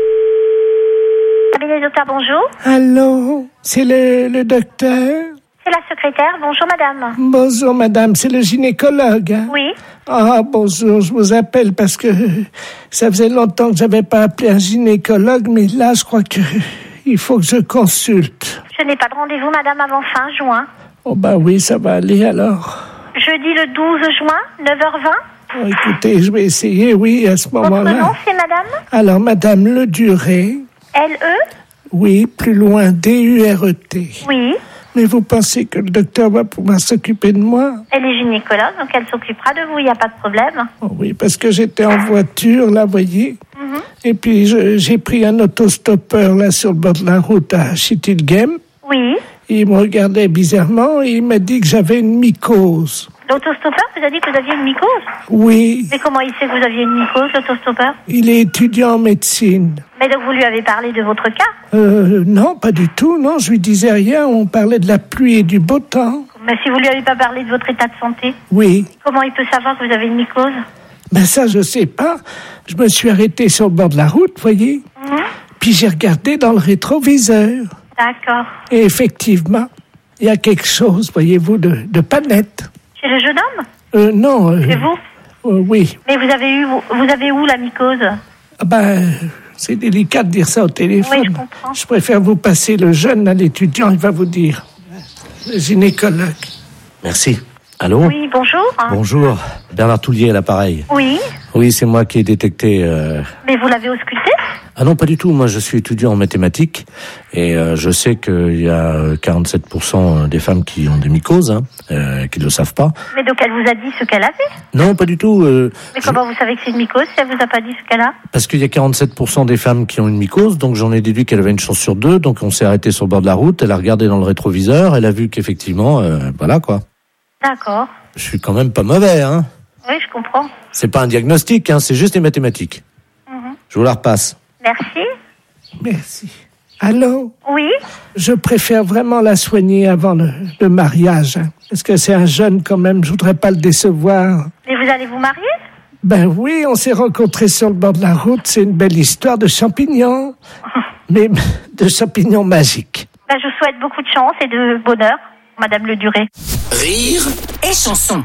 Cabinet docteur, bonjour. Allô, c'est le, le docteur? C'est la secrétaire. Bonjour, madame. Bonjour, madame, c'est le gynécologue. Hein? Oui. Ah, bonjour, je vous appelle parce que ça faisait longtemps que j'avais pas appelé un gynécologue, mais là, je crois que il faut que je consulte. Je n'ai pas de rendez-vous, madame, avant fin juin. Oh, bah oui, ça va aller alors. Jeudi le douze juin, neuf heures vingt. Oh, écoutez, je vais essayer, oui, à ce moment-là. Votre nom, c'est madame? Alors, madame Le Duré. L E? Oui, plus loin, D U R E T. Oui. Mais vous pensez que le docteur va pouvoir s'occuper de moi? Elle est gynécologue, donc elle s'occupera de vous, il n'y a pas de problème. Oh oui, parce que j'étais en voiture, là, vous voyez. Mm-hmm. Et puis, je, j'ai pris un autostoppeur, là, sur le bord de la route à Schittilgem. Oui. Il me regardait bizarrement et il m'a dit que j'avais une mycose. L'autostoppeur vous a dit que vous aviez une mycose? Oui. Mais comment il sait que vous aviez une mycose, l'autostoppeur? Il est étudiant en médecine. Mais donc vous lui avez parlé de votre cas? Euh, non, pas du tout, non, je lui disais rien, on parlait de la pluie et du beau temps. Mais si vous lui avez pas parlé de votre état de santé? Oui. Comment il peut savoir que vous avez une mycose? Ben ça, je sais pas. Je me suis arrêté sur le bord de la route, voyez. Mmh. Puis j'ai regardé dans le rétroviseur. D'accord. Et effectivement, il y a quelque chose, voyez-vous, de, de pas net. Chez le jeune homme? Euh, non. Euh, Chez vous? Euh, oui. Mais vous avez eu, vous, vous avez où la mycose? Ah ben, c'est délicat de dire ça au téléphone. Oui, je comprends. Je préfère vous passer le jeune à l'étudiant, il va vous dire. Le gynécologue. Merci. Allô? Oui, bonjour. Bonjour. Bernard Toulier à l'appareil. Oui. Oui, c'est moi qui ai détecté... Euh... Mais vous l'avez ausculté? Ah non, pas du tout. Moi, je suis étudiant en mathématiques et euh, je sais qu'il y a quarante-sept pour cent des femmes qui ont des mycoses, hein, euh, qui ne le savent pas. Mais donc elle vous a dit ce qu'elle avait? Non, pas du tout. Euh, Mais comment je... vous savez que c'est une mycose si elle vous a pas dit ce qu'elle a? Parce qu'il y a quarante-sept pour cent des femmes qui ont une mycose, donc j'en ai déduit qu'elle avait une chance sur deux. Donc on s'est arrêté sur le bord de la route, elle a regardé dans le rétroviseur, elle a vu qu'effectivement, euh, voilà quoi. D'accord. Je suis quand même pas mauvais, hein. Oui, je comprends. C'est pas un diagnostic, hein, c'est juste des mathématiques. Mm-hmm. Je vous la repasse. Merci. Merci. Allô? Oui? Je préfère vraiment la soigner avant le, le mariage, hein, parce que c'est un jeune quand même, je voudrais pas le décevoir. Mais vous allez vous marier? Ben oui, on s'est rencontrés sur le bord de la route, c'est une belle histoire de champignons, mais de champignons magiques. Ben, je vous souhaite beaucoup de chance et de bonheur, Madame Le Duré. Rire et chanson.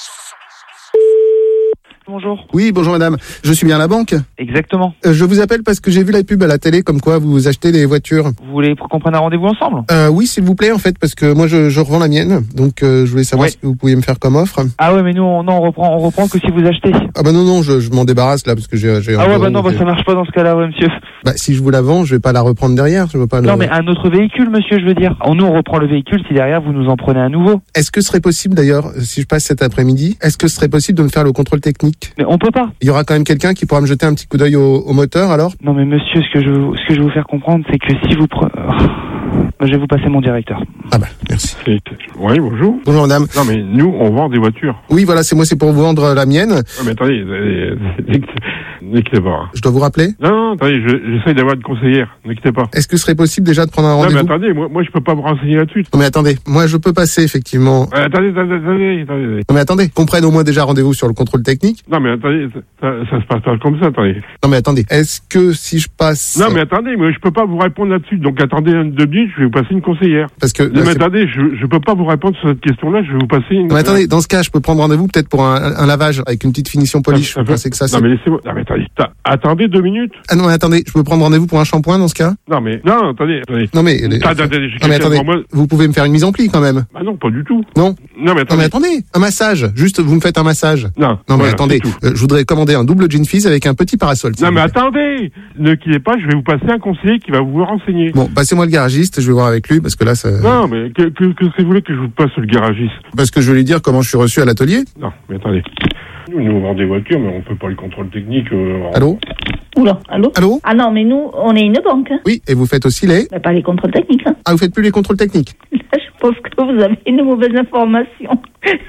Bonjour. Oui, bonjour madame. Je suis bien à la banque? Exactement. Euh, je vous appelle parce que j'ai vu la pub à la télé comme quoi vous achetez des voitures. Vous voulez qu'on prenne un rendez-vous ensemble? euh, Oui, s'il vous plaît, en fait, parce que moi je, je revends la mienne. Donc euh, je voulais savoir ouais. ce que vous pouviez me faire comme offre. Ah ouais, mais nous on, non, on reprend on reprend que si vous achetez. Ah bah non, non, je, je m'en débarrasse là parce que j'ai... j'ai ah ouais, bah non, bah ça marche pas dans ce cas-là, ouais, monsieur. Bah si je vous la vends, je vais pas la reprendre derrière. Je veux pas non, le... mais un autre véhicule, monsieur, je veux dire. Nous on reprend le véhicule si derrière vous nous en prenez un nouveau. Est-ce que ce serait possible d'ailleurs, si je passe cet après-midi, est-ce que ce serait possible de me faire le contrôle technique? Mais on peut pas. Il y aura quand même quelqu'un qui pourra me jeter un petit coup d'œil au, au moteur alors? Non mais monsieur, ce que je ce que je veux vous faire comprendre, c'est que si vous prenez... Je vais vous passer mon directeur. Ah bah, merci. Oui, bonjour. Bonjour madame. Non mais nous, on vend des voitures. Oui, voilà, c'est moi, c'est pour vous vendre la mienne. Ouais, mais attendez, Ne quittez pas. Je dois vous rappeler? Non, non, attendez, je, j'essaye d'avoir une conseillère. Ne quittez pas. Est-ce que ce serait possible déjà de prendre un Non, rendez-vous? mais attendez, moi, moi je peux pas me renseigner là-dessus. Non, mais attendez, moi je peux passer effectivement. Euh, attendez, attendez, attendez, attendez. Non, mais attendez, qu'on prenne au moins déjà rendez-vous sur le contrôle technique. Non, mais attendez, ça, ça se passe pas comme ça, attendez. Non, mais attendez, est-ce que si je passe. Non, mais attendez, moi je peux pas vous répondre là-dessus. Donc attendez un, deux minutes, je vais vous passer une conseillère. Parce que. Non, mais attendez, je, je peux pas vous répondre sur cette question-là, je vais vous passer une. Non, mais attendez, dans ce cas, je peux prendre rendez-vous peut-être pour un, un lavage avec une petite finition polish. Ça, ça vous pensez que ça, c'est. Non, mais laissez-moi. Non, mais attendez, attendez deux minutes. Ah non, mais attendez, je peux prendre rendez-vous pour un shampoing dans ce cas? Non, mais. Non, attendez, attendez. Non, mais. Les... Attendez, attendez, non, mais attendez, moi... vous pouvez me faire une mise en pli quand même. Bah non, pas du tout. Non. Non, mais attendez. Non, mais attendez, un massage. Juste, vous me faites un massage. Non. Non, mais voilà, attendez, euh, je voudrais commander un double gin fizz avec un petit parasol. Non, mais attendez, ne quittez pas, je vais vous passer un conseiller qui va vous renseigner. Bon, passez-moi le garagiste, je vais voir avec lui parce que là, ça. Non, mais que, que, que, que vous voulez que je vous passe le garagiste? Parce que je vais lui dire comment je suis reçu à l'atelier. Non, mais attendez. Nous, nous on vend des voitures, mais on peut pas le contrôle technique. Euh, Allô? Oula, allô? Allô? Ah non, mais nous, on est une banque. Hein. Oui, et vous faites aussi les. Mais pas les contrôles techniques. Hein. Ah, vous faites plus les contrôles techniques? Là, je pense que vous avez une mauvaise information.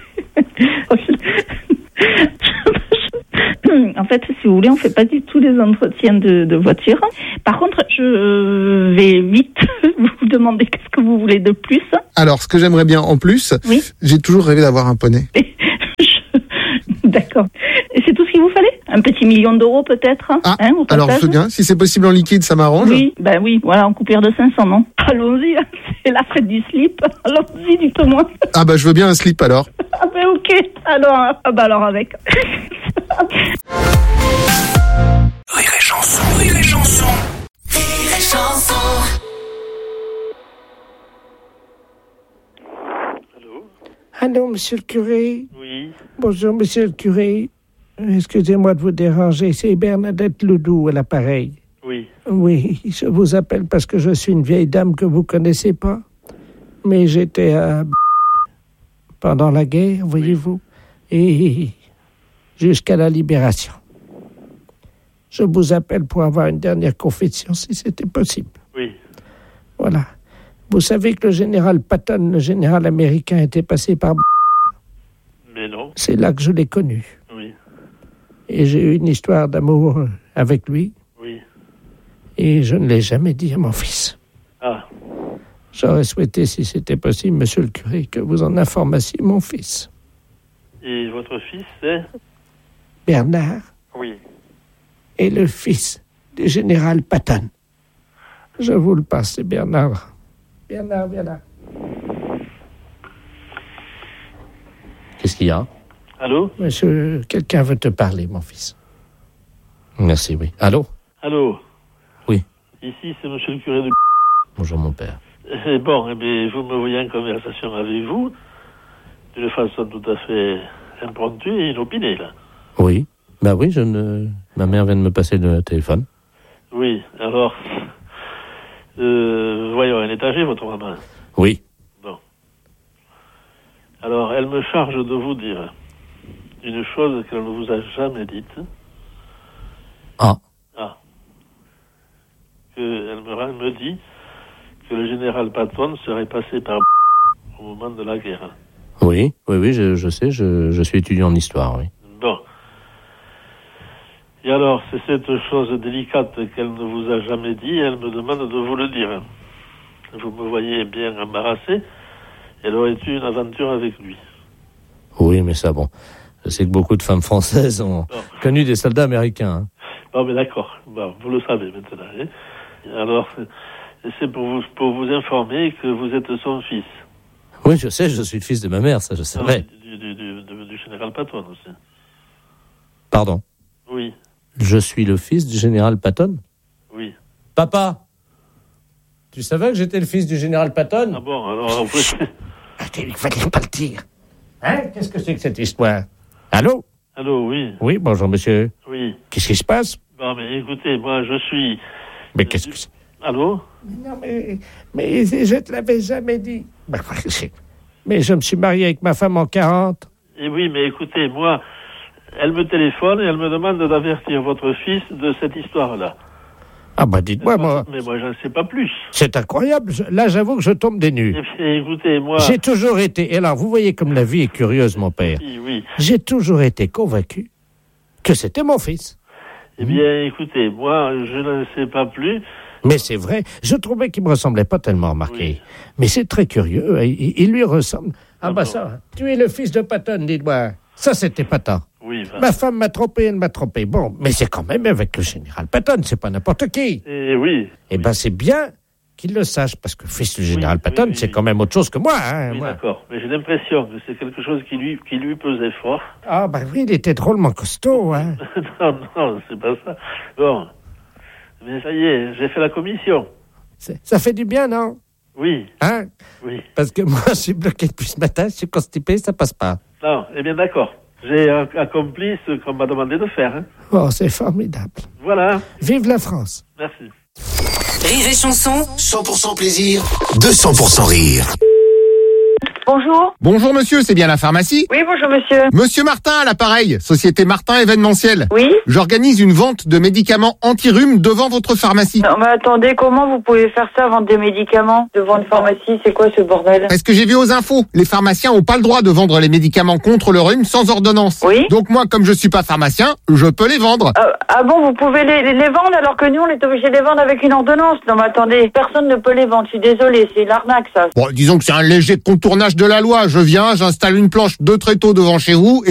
En fait, si vous voulez, on fait pas du tout les entretiens de, de voiture. Par contre, je vais vite vous demander qu'est-ce que vous voulez de plus. Alors, ce que j'aimerais bien en plus, oui. J'ai toujours rêvé d'avoir un poney. je... D'accord. Et c'est tout ce qu'il vous fallait? Un petit million d'euros peut-être? Ah, hein, alors je veux bien. Si c'est possible en liquide, ça m'arrange. Oui, ben oui, voilà, en coupure de cinq cents, non? Allons-y, c'est la fête du slip. Allons-y, dites-moi. Ah bah je veux bien un slip alors. Ah ben ok, alors, ah bah alors avec. Rire et chanson, rire et chanson. Rire et chanson. Allô, monsieur le curé? Oui. Bonjour, monsieur le curé. Excusez-moi de vous déranger, c'est Bernadette Ledoux à l'appareil. Oui. Oui, je vous appelle parce que je suis une vieille dame que vous connaissez pas. Mais j'étais à... pendant la guerre, voyez-vous, et jusqu'à la libération. Je vous appelle pour avoir une dernière confession, si c'était possible. Oui. Voilà. Vous savez que le général Patton, le général américain, était passé par... Mais non. C'est là que je l'ai connu. Oui. Et j'ai eu une histoire d'amour avec lui. Oui. Et je ne l'ai jamais dit à mon fils. Ah. J'aurais souhaité, si c'était possible, monsieur le curé, que vous en informassiez mon fils. Et votre fils, c'est? Bernard. Oui. Et le fils du général Patton. Je vous le passe, c'est Bernard. Bernard, viens là. Qu'est-ce qu'il y a? Allô? Monsieur, quelqu'un veut te parler, mon fils. Merci, oui. Allô? Allô? Oui. Ici, c'est monsieur le curé de... Bonjour, mon père. Et bon, eh bien, vous me voyez en conversation avec vous, d'une façon tout à fait impromptue et inopinée, là. Oui. Bah oui, je ne... ma mère vient de me passer le téléphone. Oui, alors... Euh, voyons, elle est âgée, votre maman? Oui. Bon. Alors, elle me charge de vous dire une chose qu'elle ne vous a jamais dite. Ah. Ah. Que elle me, elle me dit que le général Patton serait passé par au moment de la guerre. Oui, oui, oui, je, je sais, je, je suis étudiant en histoire, oui. Bon. Et alors, c'est cette chose délicate qu'elle ne vous a jamais dit, elle me demande de vous le dire. Vous me voyez bien embarrassé, elle aurait eu une aventure avec lui. Oui, mais ça, bon, je sais que beaucoup de femmes françaises ont bon. connu des soldats américains. Hein. Bon, mais d'accord, bon, vous le savez maintenant. Hein. Alors, c'est pour vous, pour vous informer que vous êtes son fils. Oui, je sais, je suis le fils de ma mère, ça je sais. vrai. Du, du, du, du, du général Patton aussi. Pardon? Oui. Je suis le fils du général Patton? Oui. Papa, tu savais que j'étais le fils du général Patton? Ah bon, alors... Vous... Il fallait pas le dire. Hein? Qu'est-ce que c'est que cette histoire? Allô? Allô, oui. Oui, bonjour, monsieur. Oui. Qu'est-ce qui se passe? Bon, mais écoutez, moi, je suis... Mais euh, qu'est-ce que c'est? Allô? Non, mais, mais je te l'avais jamais dit. Mais je me suis marié avec ma femme en quarante. Et oui, mais écoutez, moi... Elle me téléphone et elle me demande d'avertir votre fils de cette histoire-là. Ah bah dites-moi, moi... Mais moi, j'en sais pas plus. C'est incroyable. Là, j'avoue que je tombe des nues. Et écoutez, moi... J'ai toujours été... Et alors, vous voyez comme la vie est curieuse, mon père. Oui, oui. J'ai toujours été convaincu que c'était mon fils. Eh bien, écoutez, moi, je ne sais pas plus. Mais c'est vrai, je trouvais qu'il me ressemblait pas tellement, remarqué. Oui. Mais c'est très curieux, il, il lui ressemble. Ah, ah bah bon. Ça, tu es le fils de Patton, dis-moi. Ça, c'était Patton. Oui, bah. Ma femme m'a trompé, elle m'a trompé. Bon, mais c'est quand même avec le général Patton, c'est pas n'importe qui. Eh oui. Eh oui. Ben, c'est bien qu'il le sache, parce que fils du général oui, Patton, oui, oui, c'est oui. quand même autre chose que moi. Hein, oui, moi. D'accord, mais j'ai l'impression que c'est quelque chose qui lui, qui lui pesait fort. Ah, bah oui, il était drôlement costaud, hein. non, non, c'est pas ça. Bon, mais ça y est, j'ai fait la commission. C'est, ça fait du bien, non? Oui. Hein? Oui. Parce que moi, je suis bloqué depuis ce matin, je suis constipé, ça passe pas. Non, eh bien d'accord. J'ai accompli ce qu'on m'a demandé de faire. Hein. Oh, c'est formidable. Voilà. Vive la France. Merci. Rire et chanson, cent pour cent plaisir, deux cents pour cent rire. Bonjour. Bonjour monsieur, c'est bien la pharmacie? Oui, bonjour monsieur. Monsieur Martin à l'appareil, Société Martin événementielle. Oui. J'organise une vente de médicaments anti-rhume devant votre pharmacie. Non mais attendez, comment vous pouvez faire ça, vendre des médicaments devant une pharmacie? C'est quoi ce bordel? Parce que j'ai vu aux infos, les pharmaciens ont pas le droit de vendre les médicaments contre le rhume sans ordonnance. Oui. Donc moi, comme je suis pas pharmacien, je peux les vendre. Ah, ah bon, vous pouvez les, les, les vendre alors que nous on est obligé de les vendre avec une ordonnance? Non mais attendez, personne ne peut les vendre, je suis désolé, c'est l'arnaque ça. Bon, disons que c'est un léger contournage de la loi. Je viens, j'installe une planche de tréteaux devant chez vous et